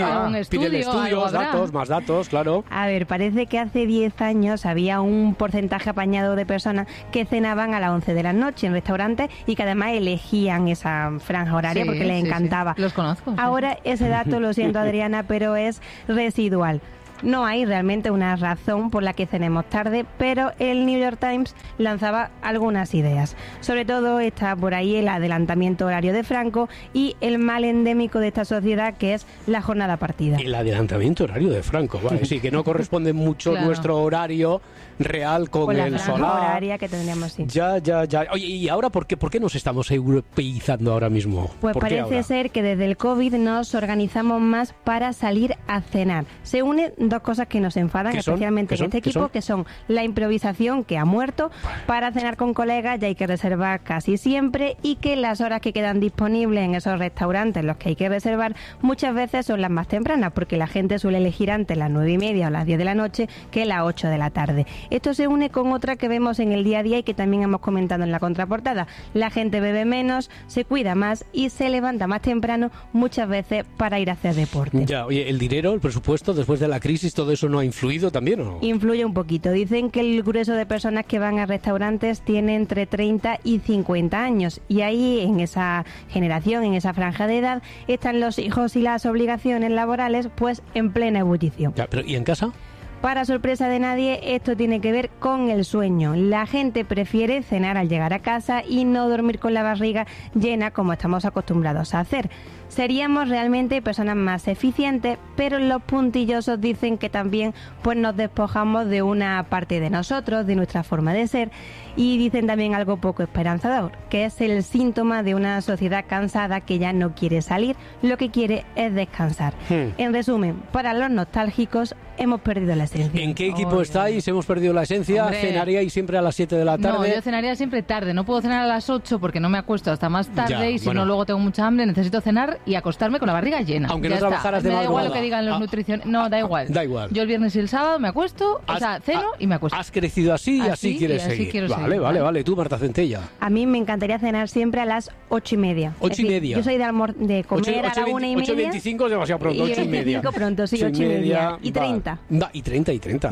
estudios, datos, más datos, claro. A ver, parece que hace 10 años había un porcentaje apañado de personas que cenaban a las 11 de la noche en restaurantes y que además elegían esa franja horaria porque les encantaba. Los conozco. Ahora ese dato, lo siento Adriana, pero es residual. No hay realmente una razón por la que cenemos tarde, pero el New York Times lanzaba algunas ideas. Sobre todo está por ahí el adelantamiento horario de Franco y el mal endémico de esta sociedad, que es la jornada partida. El adelantamiento horario de Franco, vale, sí, que no corresponde mucho nuestro horario real con el solar. Horaria que tendríamos, sí. Ya. Oye, ¿y ahora por qué nos estamos europeizando ahora mismo? Pues parece ser que desde el COVID nos organizamos más para salir a cenar. Se unen dos cosas que nos enfadan especialmente en este equipo, que son la improvisación, que ha muerto, para cenar con colegas ya hay que reservar casi siempre, y que las horas que quedan disponibles en esos restaurantes en los que hay que reservar muchas veces son las más tempranas, porque la gente suele elegir antes las 9:30 o las 10 de la noche que las 8 de la tarde. Esto se une con otra que vemos en el día a día y que también hemos comentado en la contraportada. La gente bebe menos, se cuida más y se levanta más temprano muchas veces para ir a hacer deporte. Ya, oye, el dinero, el presupuesto, después de la crisis, ¿todo eso no ha influido también o no? Influye un poquito. Dicen que el grueso de personas que van a restaurantes tiene entre 30 y 50 años. Y ahí, en esa generación, en esa franja de edad, están los hijos y las obligaciones laborales pues en plena ebullición. Ya, pero ¿y en casa? Para sorpresa de nadie, esto tiene que ver con el sueño. La gente prefiere cenar al llegar a casa y no dormir con la barriga llena como estamos acostumbrados a hacer. Seríamos realmente personas más eficientes, pero los puntillosos dicen que también pues nos despojamos de una parte de nosotros, de nuestra forma de ser, y dicen también algo poco esperanzador, que es el síntoma de una sociedad cansada que ya no quiere salir, lo que quiere es descansar. En resumen, para los nostálgicos hemos perdido la esencia. ¿En qué equipo estáis? ¿Hemos perdido la esencia? Hombre. ¿Cenaríais siempre a las 7 de la tarde? No, yo cenaría siempre tarde. No puedo cenar a las 8 porque no me acuesto hasta más tarde y si bueno. no luego tengo mucha hambre, necesito cenar y acostarme con la barriga llena. Aunque ya no trabajaras de madrugada. Me da igual lo que digan los nutricionistas. No, da igual. Da igual. Yo el viernes y el sábado me acuesto, ceno y me acuesto. Has crecido así y así quieres seguir. Vale. Tú, Marta Centella. A mí me encantaría cenar siempre a las 8:30. 8:30. Yo soy de comer a la 1:30. 8:25 es demasiado pronto, 8:30. Pronto, sí, 8:30. Y 30. Y 30.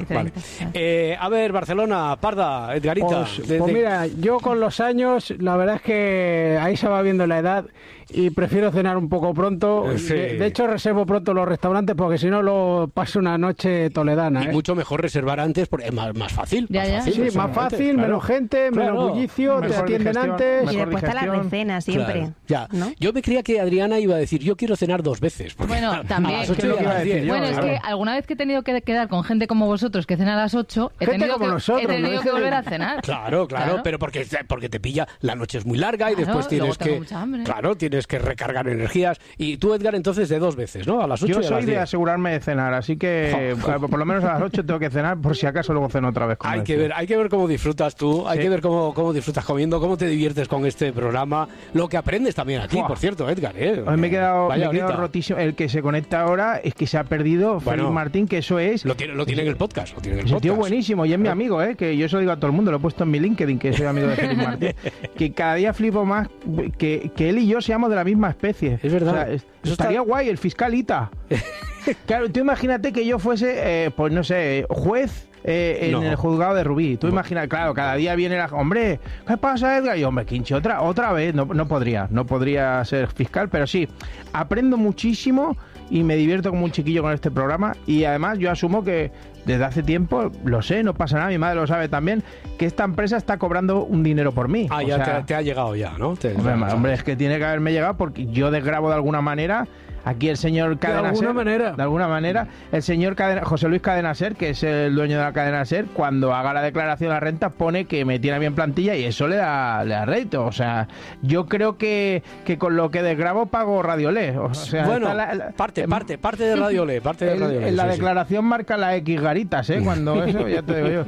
Vale. A ver, Barcelona, Parda, Edgarita. Pues mira, yo con los años, la verdad es que ahí se va viendo la edad y prefiero cenar un poco pronto. Sí. De hecho, reservo pronto los restaurantes porque si no lo paso una noche toledana. Y mucho mejor reservar antes porque es más fácil. Sí, más fácil, menos gente, menos bullicio, te atienden antes. Y después está la recena siempre. Claro, ya. ¿No? Yo me creía que Adriana iba a decir, yo quiero cenar 2 veces. Bueno, también. A las 8 y a las 10. Bueno, es que alguna vez que he tenido que quedar con gente como vosotros que cena a las 8, he tenido que volver a cenar. Claro, pero porque te pilla, la noche es muy larga y después tienes que recargar energías. Y tú, Edgar, entonces de 2 veces, ¿no? A las 8 y a las 10. Yo soy de asegurarme de cenar, así que por lo menos a las 8 tengo que cenar, por si acaso luego ceno otra vez. Hay que ver cómo disfrutas tú, hay que ver cómo disfrutas comiendo, cómo te diviertes con este programa, lo que aprendes también aquí, por cierto, Edgar. Hoy me he quedado rotísimo. El que se conecta ahora es que se ha perdido Félix Martín, que eso es... Lo tiene en el podcast. Ese tío buenísimo, y es mi amigo, que yo se lo digo a todo el mundo, lo he puesto en mi LinkedIn, que soy amigo de Félix Martín, que cada día flipo más que él y yo seamos de la misma especie. Es verdad. O sea, estaría guay, el fiscalita. Claro, tú imagínate que yo fuese, pues no sé, juez en el juzgado de Rubí. Tú imaginas, claro, cada día viene hombre, ¿qué pasa, Edgar? Y hombre, Quinche, otra vez, no podría ser fiscal, pero sí, aprendo muchísimo y me divierto como un chiquillo con este programa, y además yo asumo que desde hace tiempo, lo sé, no pasa nada, mi madre lo sabe también, que esta empresa está cobrando un dinero por mí. Te ha llegado ya, ¿no? Hombre, es que tiene que haberme llegado porque yo desgrabo de alguna manera. Aquí el señor Cadena Ser, de alguna manera, el señor José Luis Cadena Ser, que es el dueño de la Cadena Ser, cuando haga la declaración de la renta pone que me tiene bien plantilla y eso le da rédito. O sea, yo creo que con lo que desgrabo pago Radiolé. O sea, bueno, parte de Radiolé. En la declaración marca la X garitas, cuando eso, ya te digo yo.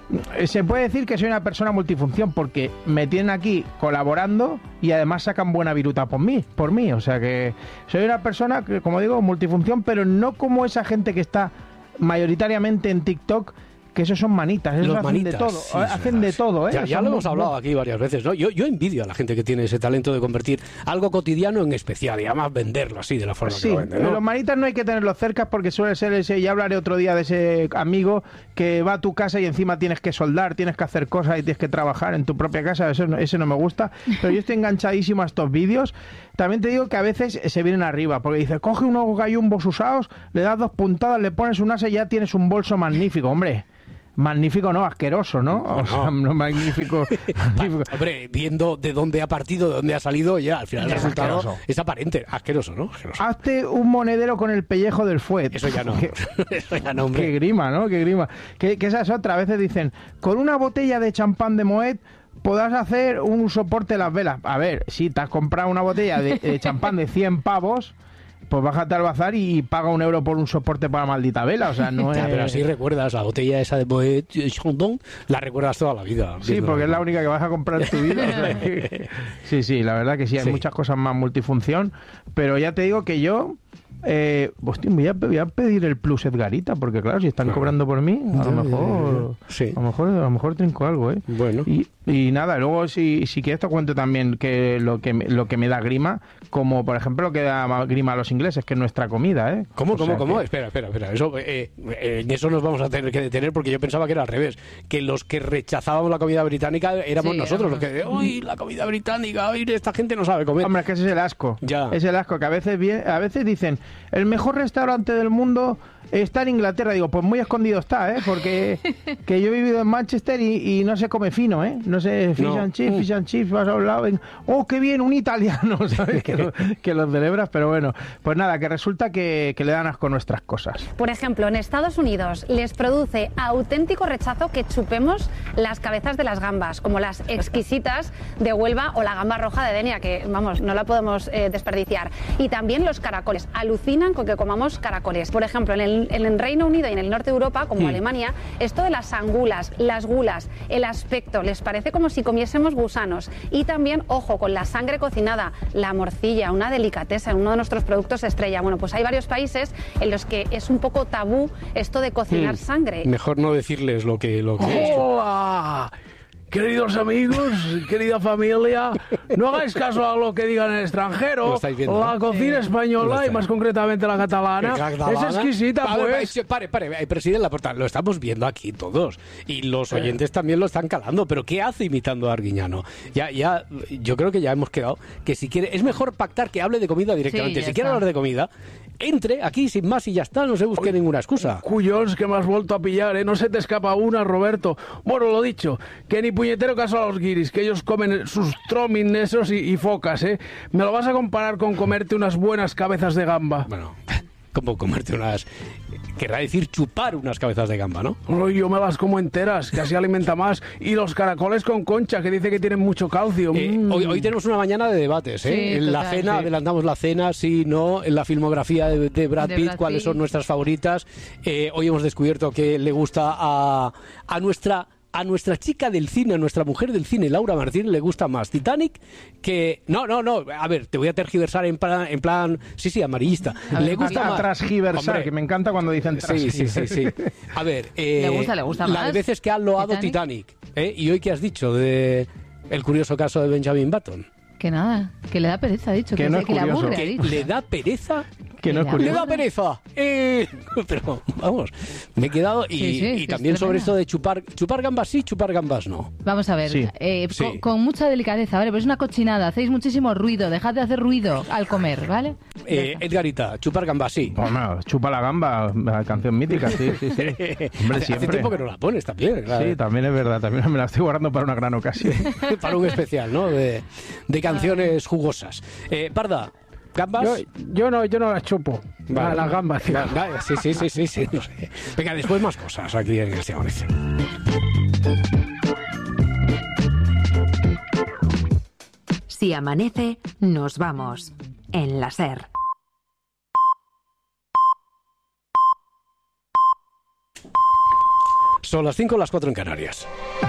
Se puede decir que soy una persona multifunción porque me tienen aquí colaborando y además sacan buena viruta por mí. O sea que soy una persona que, como digo, multifunción, pero no como esa gente que está mayoritariamente en TikTok, que esos son manitas, esos hacen de todo, hacen de todo, Ya lo hemos hablado aquí varias veces, ¿no? Yo envidio a la gente que tiene ese talento de convertir algo cotidiano en especial y además venderlo así de la forma que lo venden, ¿no? Los manitas no hay que tenerlos cerca porque suele ser ese, ya hablaré otro día de ese amigo que va a tu casa y encima tienes que soldar, tienes que hacer cosas y tienes que trabajar en tu propia casa, ese no me gusta, pero yo estoy enganchadísimo a estos vídeos. También te digo que a veces se vienen arriba, porque dice, coge unos gallumbos usados, le das 2 puntadas, le pones un asa y ya tienes un bolso magnífico, hombre. Magnífico, no, asqueroso, ¿no? O sea, no magnífico. Hombre, viendo de dónde ha partido, de dónde ha salido, ya al final el resultado es aparente. Asqueroso, ¿no? Asqueroso. Hazte un monedero con el pellejo del fuet. Eso ya no. Eso ya no, hombre. Qué grima, ¿no? Qué grima. Que esa es otra. A veces dicen, con una botella de champán de Moet podrás hacer un soporte de las velas. A ver, si te has comprado una botella de champán de 100 pavos... pues bájate al bazar y paga €1 por un soporte para la maldita vela, o sea, no es... Pero así recuerdas la botella esa de Moet Chandon, la recuerdas toda la vida. Sí, porque es la única que vas a comprar en tu vida. O sea, sí, la verdad que sí, hay muchas cosas más multifunción, pero ya te digo que yo... voy a pedir el plus Edgarita, porque claro, si están cobrando por mí, a lo mejor trinco algo, Bueno. Y nada, luego si quieres te cuento también que lo que me da grima, como por ejemplo lo que da grima a los ingleses, que es nuestra comida, ¿Cómo? Espera. Eso, en eso nos vamos a tener que detener, porque yo pensaba que era al revés, que los que rechazábamos la comida británica éramos nosotros, los que ¡uy, la comida británica! ¡Uy, esta gente no sabe comer! Hombre, es que ese es el asco. Es el asco, que a veces dicen, el mejor restaurante del mundo está en Inglaterra. Digo, pues muy escondido está, porque que yo he vivido en Manchester y no se come fino, no sé, fish and chips, vas a un lado, ¡oh, qué bien, un italiano! ¿Sabes? que lo celebras, pero bueno, pues nada, que resulta que le dan asco nuestras cosas. Por ejemplo, en Estados Unidos les produce auténtico rechazo que chupemos las cabezas de las gambas, como las exquisitas de Huelva o la gamba roja de Denia, que, vamos, no la podemos desperdiciar. Y también los caracoles, alucinan con que comamos caracoles. Por ejemplo, en el Reino Unido y en el norte de Europa, como Alemania, esto de las angulas, las gulas, el aspecto, les parece como si comiésemos gusanos. Y también, ojo, con la sangre cocinada, la morcilla, una delicatesa, uno de nuestros productos estrella. Bueno, pues hay varios países en los que es un poco tabú esto de cocinar sangre. Mejor no decirles lo que es. ¡Hola! Queridos amigos, querida familia, no hagáis caso a lo que digan en el extranjero. La cocina española, y más concretamente la catalana, es exquisita, pues. Pare, presidente Laporta, lo estamos viendo aquí todos. Y los oyentes también lo están calando. ¿Pero qué hace imitando a Arguiñano? Yo creo que ya hemos quedado que si quiere, es mejor pactar que hable de comida directamente. Si quiere hablar de comida, entre aquí sin más y ya está, no se busque ninguna excusa. Cuyons, que me has vuelto a pillar, no se te escapa una, Roberto. Bueno, lo dicho, que ni puñetero caso a los guiris, que ellos comen sus trominesos y focas, ¿eh? Me lo vas a comparar con comerte unas buenas cabezas de gamba. Bueno, como comerte unas... Querrá decir chupar unas cabezas de gamba, ¿no? Yo me las como enteras, que así alimenta más. Y los caracoles con concha, que dice que tienen mucho calcio. Hoy tenemos una mañana de debates, ¿eh? Sí, en la cena, adelantamos la cena, sí, no, en la filmografía de Brad Pitt, cuáles son nuestras favoritas. Hoy hemos descubierto que le gusta a nuestra chica del cine, a nuestra mujer del cine, Laura Martín, le gusta más Titanic que... No, a ver, te voy a tergiversar en plan sí, amarillista. Le gusta más... Transgiversar, hombre, que me encanta cuando dicen transgiversar. Sí. A ver, le gusta más. La de veces que han loado Titanic. ¿Y hoy qué has dicho de el curioso caso de Benjamin Button? Que nada, que le da pereza, ha dicho. Que no es que le aburre, ¿Que le da pereza? Que no es curioso. ¡Le da pereza! Pero, vamos, me he quedado... Y también sobre esto de chupar gambas sí, chupar gambas no. Vamos a ver, con mucha delicadeza, ¿vale? Pero es una cochinada, hacéis muchísimo ruido, dejad de hacer ruido al comer, ¿vale? Edgarita, chupar gambas sí. Bueno, chupa la gamba, la canción mítica, sí. Hombre, hace tiempo que no la pones también, claro. Sí, también es verdad, también me la estoy guardando para una gran ocasión. Para un especial, ¿no? De canciones jugosas. Parda, ¿gambas? Yo no las chupo. Vale. Las gambas, tío. Sí, no sé. Venga, después más cosas aquí en este Amanece. Si amanece, nos vamos. En la SER. Son las 5, las 4 en Canarias.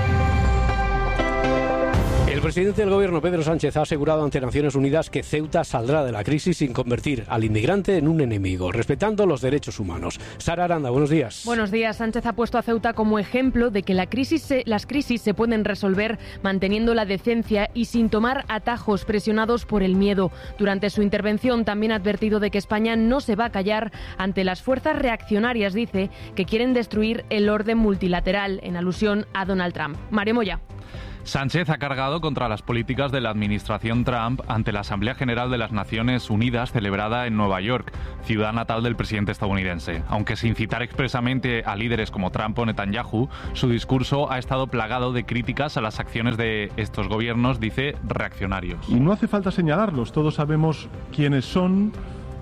El presidente del gobierno, Pedro Sánchez, ha asegurado ante Naciones Unidas que Ceuta saldrá de la crisis sin convertir al inmigrante en un enemigo, respetando los derechos humanos. Sara Aranda, buenos días. Buenos días. Sánchez ha puesto a Ceuta como ejemplo de que las crisis se pueden resolver manteniendo la decencia y sin tomar atajos presionados por el miedo. Durante su intervención también ha advertido de que España no se va a callar ante las fuerzas reaccionarias, dice, que quieren destruir el orden multilateral, en alusión a Donald Trump. Mario Moya. Sánchez ha cargado contra las políticas de la administración Trump ante la Asamblea General de las Naciones Unidas celebrada en Nueva York, ciudad natal del presidente estadounidense. Aunque sin citar expresamente a líderes como Trump o Netanyahu, su discurso ha estado plagado de críticas a las acciones de estos gobiernos, dice, reaccionarios. Y no hace falta señalarlos, todos sabemos quiénes son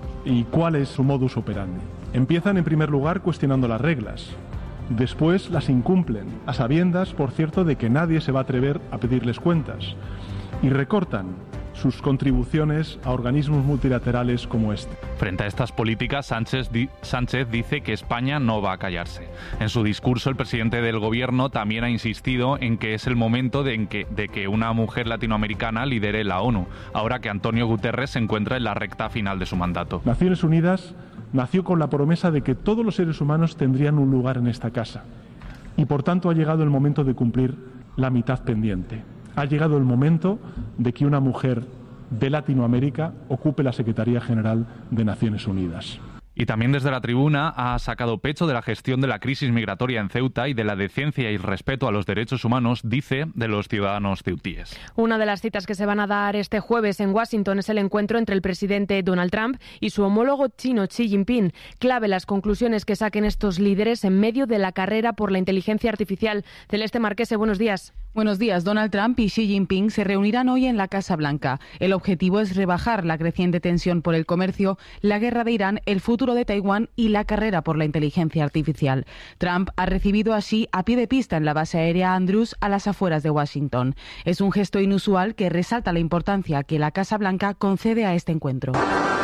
y cuál es su modus operandi. Empiezan en primer lugar cuestionando las reglas. Después las incumplen, a sabiendas, por cierto, de que nadie se va a atrever a pedirles cuentas. Y recortan sus contribuciones a organismos multilaterales como este. Frente a estas políticas, Sánchez dice que España no va a callarse. En su discurso, el presidente del gobierno también ha insistido en que es el momento de que una mujer latinoamericana lidere la ONU, ahora que Antonio Guterres se encuentra en la recta final de su mandato. Naciones Unidas nació con la promesa de que todos los seres humanos tendrían un lugar en esta casa. Y por tanto ha llegado el momento de cumplir la mitad pendiente. Ha llegado el momento de que una mujer de Latinoamérica ocupe la Secretaría General de Naciones Unidas. Y también desde la tribuna ha sacado pecho de la gestión de la crisis migratoria en Ceuta y de la decencia y respeto a los derechos humanos, dice, de los ciudadanos ceutíes. Una de las citas que se van a dar este jueves en Washington es el encuentro entre el presidente Donald Trump y su homólogo chino Xi Jinping. Clave las conclusiones que saquen estos líderes en medio de la carrera por la inteligencia artificial. Celeste Marquese, buenos días. Buenos días. Donald Trump y Xi Jinping se reunirán hoy en la Casa Blanca. El objetivo es rebajar la creciente tensión por el comercio, la guerra de Irán, el futuro de Taiwán y la carrera por la inteligencia artificial. Trump ha recibido a Xi a pie de pista en la base aérea Andrews, a las afueras de Washington. Es un gesto inusual que resalta la importancia que la Casa Blanca concede a este encuentro.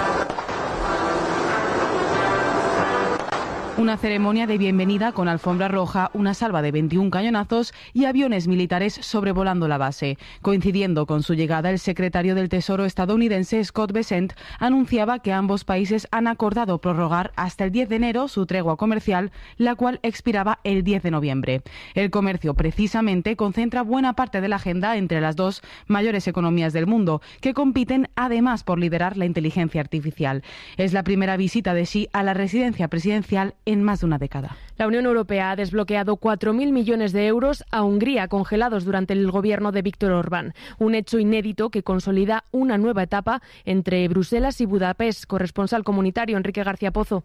Una ceremonia de bienvenida con alfombra roja, una salva de 21 cañonazos y aviones militares sobrevolando la base. Coincidiendo con su llegada, el secretario del Tesoro estadounidense Scott Bessent anunciaba que ambos países han acordado prorrogar hasta el 10 de enero su tregua comercial, la cual expiraba el 10 de noviembre. El comercio, precisamente, concentra buena parte de la agenda entre las dos mayores economías del mundo, que compiten además por liderar la inteligencia artificial. Es la primera visita de Xi a la residencia presidencial en más de una década. La Unión Europea ha desbloqueado 4.000 millones de euros a Hungría, congelados durante el gobierno de Viktor Orbán. Un hecho inédito que consolida una nueva etapa entre Bruselas y Budapest. Corresponsal comunitario Enrique García Pozo.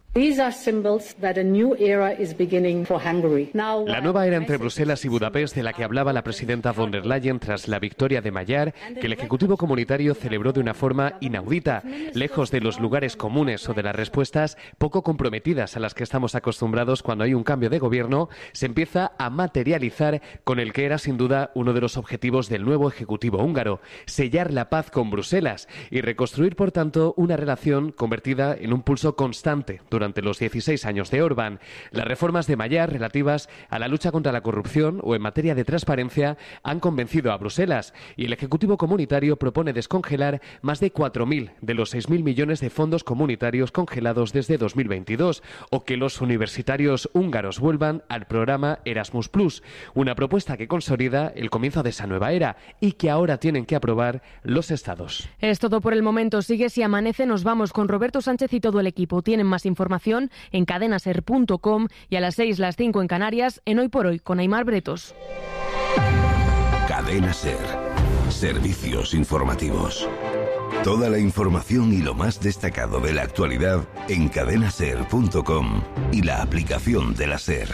La nueva era entre Bruselas y Budapest, de la que hablaba la presidenta von der Leyen tras la victoria de Magyar, que el Ejecutivo Comunitario celebró de una forma inaudita, lejos de los lugares comunes o de las respuestas poco comprometidas a las que estamos acostumbrados cuando hay un cambio de gobierno, se empieza a materializar con el que era sin duda uno de los objetivos del nuevo Ejecutivo húngaro: sellar la paz con Bruselas y reconstruir, por tanto, una relación convertida en un pulso constante durante los 16 años de Orbán. Las reformas de Magyar relativas a la lucha contra la corrupción o en materia de transparencia han convencido a Bruselas, y el Ejecutivo Comunitario propone descongelar más de 4.000 de los 6.000 millones de fondos comunitarios congelados desde 2022, o que los universitarios húngaros vuelvan al programa Erasmus+, una propuesta que consolida el comienzo de esa nueva era y que ahora tienen que aprobar los estados. Es todo por el momento. Sigue Si Amanece. Nos vamos con Roberto Sánchez y todo el equipo. Tienen más información en cadenaser.com y a las 6, las 5 en Canarias, en Hoy por Hoy con Aimar Bretos. Cadena Ser. Servicios informativos. Toda la información y lo más destacado de la actualidad en cadenaser.com y la aplicación de la Ser.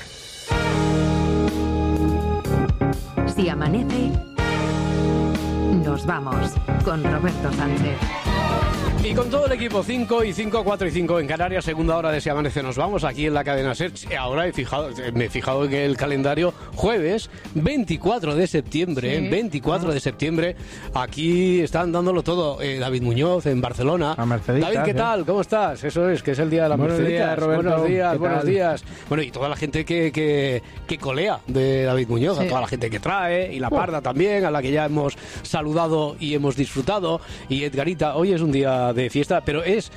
Si amanece, nos vamos con Roberto Sánchez. Y con todo el equipo, 5 y 5, 4 y 5 en Canarias, segunda hora de Si Amanece nos vamos, aquí en la cadena SER. Ahora me he fijado en el calendario, jueves 24 de septiembre, sí. 24 de septiembre, aquí están dándolo todo. David Muñoz en Barcelona. David, ¿qué tal? ¿Cómo estás? Eso es, que es el día de la Mercedita. Buenos días, buenos días. Bueno, y toda la gente que colea de David Muñoz, sí. A toda la gente que trae, y la Parda también, a la que ya hemos saludado y hemos disfrutado, y Edgarita, hoy es un día de fiesta, pero es...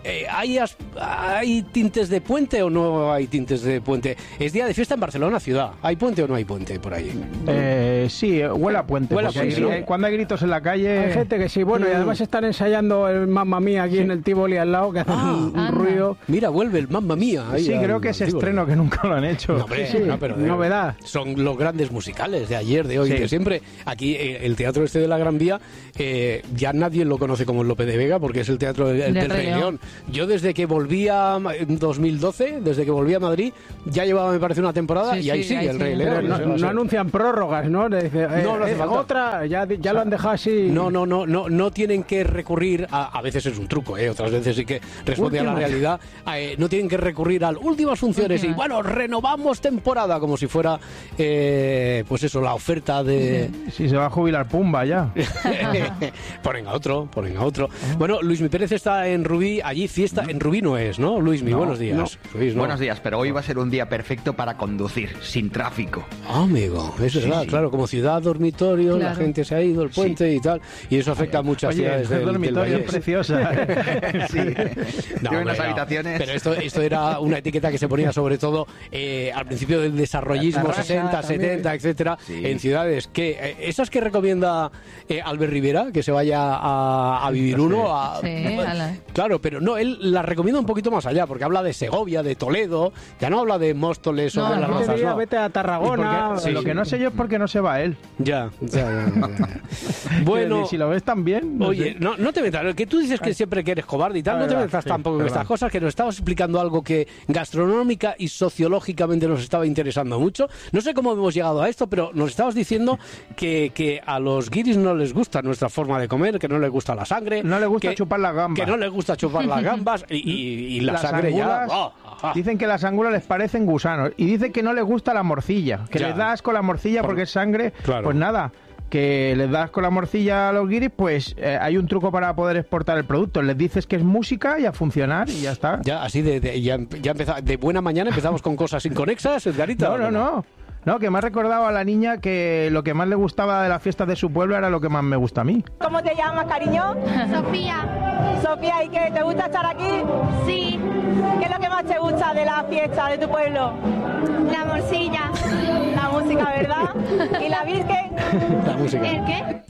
¿Hay tintes de puente o no hay tintes de puente? Es día de fiesta en Barcelona ciudad. ¿Hay puente o no hay puente por ahí? Sí, huele a puente. Huele a puente, ¿no? Cuando hay gritos en la calle... Hay gente que sí, bueno, y además están ensayando el Mamma Mía aquí en el Tivoli al lado, que hacen un ruido. Mira, vuelve el Mamma Mía. Ahí sí, creo que es estreno, que nunca lo han hecho. No, hombre, sí, no, pero novedad. Son los grandes musicales de ayer, de hoy, sí. De siempre. Aquí el teatro de la Gran Vía, ya nadie lo conoce como el Lope de Vega, porque es el teatro del Rey León. Yo desde que volví en 2012, desde que volví a Madrid, ya llevaba, me parece, una temporada, y ahí sigue el Rey León. No anuncian prórrogas, ¿no? No hace falta. Otra, ya lo han dejado así. No tienen que recurrir a veces es un truco, otras veces sí que responde a la realidad. No tienen que recurrir a últimas funciones y bueno, renovamos temporada, como si fuera pues eso, la oferta de... Si se va a jubilar Pumba ya. Ponen a otro. Bueno, Luismi Pérez está en Rubí, allí fiesta, en Rubí no es, ¿no? Luismi, buenos días. No. Luis, Buenos días, pero hoy va a ser un día perfecto para conducir, sin tráfico. Amigo, es verdad, claro, como ciudad dormitorio, la gente se ha ido, el puente y tal, y eso afecta a muchas ciudades del dormitorio es preciosa. Sí. Tiene unas habitaciones. Pero esto era una etiqueta que se ponía sobre todo al principio del desarrollismo, 60, 70, etcétera, en ciudades que esas que recomienda Albert Rivera, que se vaya a vivir uno. Claro, pero no, él la recomienda un poquito más allá, porque habla de Segovia, de Toledo, ya no habla de Móstoles o de las Rozas. No, vete a Tarragona. Lo que no sé yo es por qué no se va él. Ya. Bueno, si lo ves tan bien. Oye, no te metas, que tú dices que siempre que eres cobarde y tal, no te metas tampoco en estas cosas, que nos estabas explicando algo que gastronómica y sociológicamente nos estaba interesando mucho. No sé cómo hemos llegado a esto, pero nos estabas diciendo que a los guiris no les gusta nuestra forma de comer, que no les gusta la sangre. No les gusta chupar las gambas. Que no les gusta chupar las gambas y la sangre angulas, ya... Dicen que las angulas les parecen gusanos. Y dicen que no les gusta la morcilla. Que les da asco la morcilla porque es sangre. Claro. Pues nada, que les das con la morcilla a los guiris, pues hay un truco para poder exportar el producto. Les dices que es música y a funcionar y ya está. Ya, así ya empezamos, de buena mañana empezamos con cosas inconexas, Edgarita. No, que me ha recordado a la niña que lo que más le gustaba de las fiestas de su pueblo era lo que más me gusta a mí. ¿Cómo te llamas, cariño? Sofía, ¿y qué? ¿Te gusta estar aquí? Sí. ¿Qué es lo que más te gusta de la fiesta de tu pueblo? La morcilla. La música. música, ¿verdad? ¿Y la Virgen? La música. ¿El qué?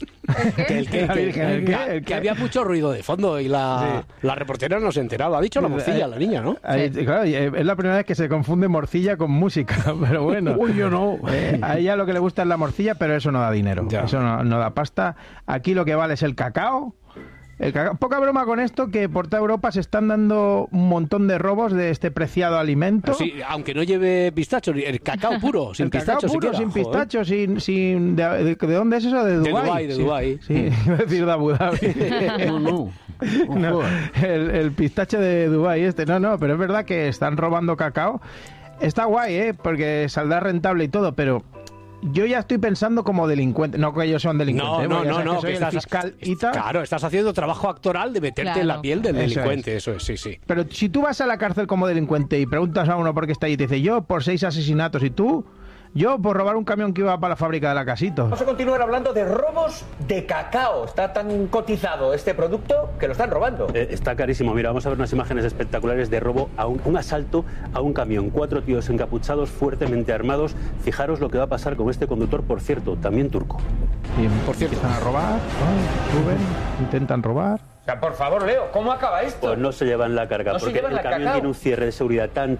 Que había mucho ruido de fondo y la reportera no se enteraba. Ha dicho la morcilla, la niña, ¿no? Claro, es la primera vez que se confunde morcilla con música, pero bueno. Uy, yo no. A ella lo que le gusta es la morcilla, pero eso no da dinero. Ya. Eso no da pasta. Aquí lo que vale es el cacao. Poca broma con esto, que por toda Europa se están dando un montón de robos de este preciado alimento. Sí, aunque no lleve pistacho, el cacao puro, sin pistacho siquiera. Sin pistacho, sin ¿de dónde es eso? De Dubái. De Dubái. Sí, iba a decir de Abu Dhabi. No, el pistacho de Dubái No, pero es verdad que están robando cacao. Está guay, porque saldrá rentable y todo, pero yo ya estoy pensando como delincuente. No que ellos son delincuentes. No, que soy el fiscal Ita. Claro, estás haciendo trabajo actoral de meterte en la piel del delincuente. Eso es, sí. Pero si tú vas a la cárcel como delincuente y preguntas a uno por qué está ahí y te dice yo por 6 asesinatos y tú... Yo por robar un camión que iba para la fábrica de la Casito. Vamos a continuar hablando de robos de cacao. Está tan cotizado este producto que lo están robando. Está carísimo. Mira, vamos a ver unas imágenes espectaculares de robo a un asalto a un camión. 4 tíos encapuchados, fuertemente armados. Fijaros lo que va a pasar con este conductor, por cierto, también turco. Y por cierto, empiezan a robar, suben, intentan robar. O sea, por favor, Leo, ¿cómo acaba esto? Pues no se llevan la carga, porque el camión tiene un cierre de seguridad tan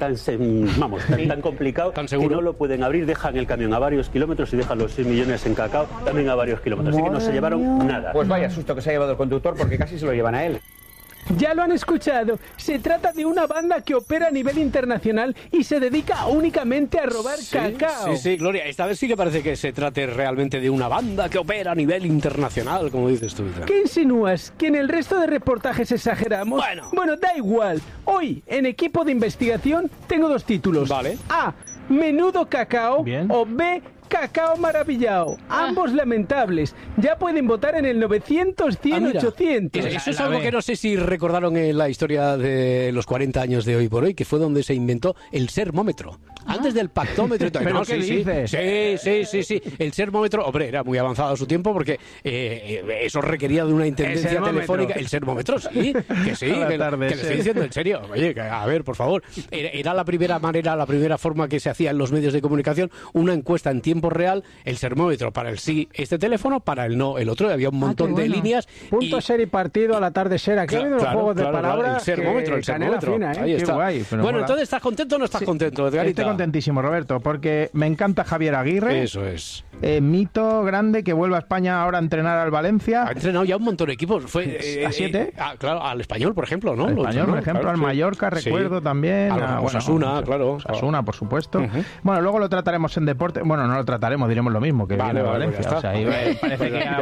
complicado que no lo pueden abrir. Dejan el camión a varios kilómetros y dejan los 6 millones en cacao también a varios kilómetros. Así que no se llevaron nada. Pues vaya susto que se ha llevado el conductor, porque casi se lo llevan a él. Ya lo han escuchado. Se trata de una banda que opera a nivel internacional y se dedica únicamente a robar cacao. Sí, Gloria. Esta vez sí que parece que se trate realmente de una banda que opera a nivel internacional, como dices tú. ¿Qué insinúas? ¿Que en el resto de reportajes exageramos? Bueno, da igual. Hoy, en equipo de investigación, tengo 2 títulos. Vale. A. Menudo cacao. Bien. O B. Cacao maravillado. Ambos lamentables. Ya pueden votar en el 900, 100, 800. Eso es algo que no sé si recordaron en la historia de los 40 años de Hoy por Hoy, que fue donde se inventó el sermómetro. Antes del pactómetro y todo. ¿Pero qué dices? Sí. El sermómetro, hombre, era muy avanzado a su tiempo porque eso requería de una intendencia telefónica. El sermómetro, sí. Que sí, que le estoy diciendo en serio. Oye, a ver, por favor. Era la primera manera, la primera forma que se hacía en los medios de comunicación, una encuesta en tiempo real, el sermómetro para el sí este teléfono, para el no el otro. Había un montón de líneas. Punto ser y partido al atardecer. Aquí ha habido los juegos de palabras. El sermómetro. Fina, Ahí está. Guay, bueno, entonces, ¿estás contento o no estás contento, Edgarita? Estoy contentísimo, Roberto, porque me encanta Javier Aguirre. Eso es. Mito grande que vuelve a España ahora a entrenar al Valencia. Ha entrenado ya un montón de equipos. Fue ¿A 7? Claro, al Español, por ejemplo, ¿no? Al Español, por ejemplo, al Mallorca, recuerdo también. A Osasuna, claro. Osasuna, por supuesto. Bueno, luego lo trataremos en deporte. Bueno, no lo trataremos, diremos lo mismo, que viene a Valencia. Pues o sea, ahí parece que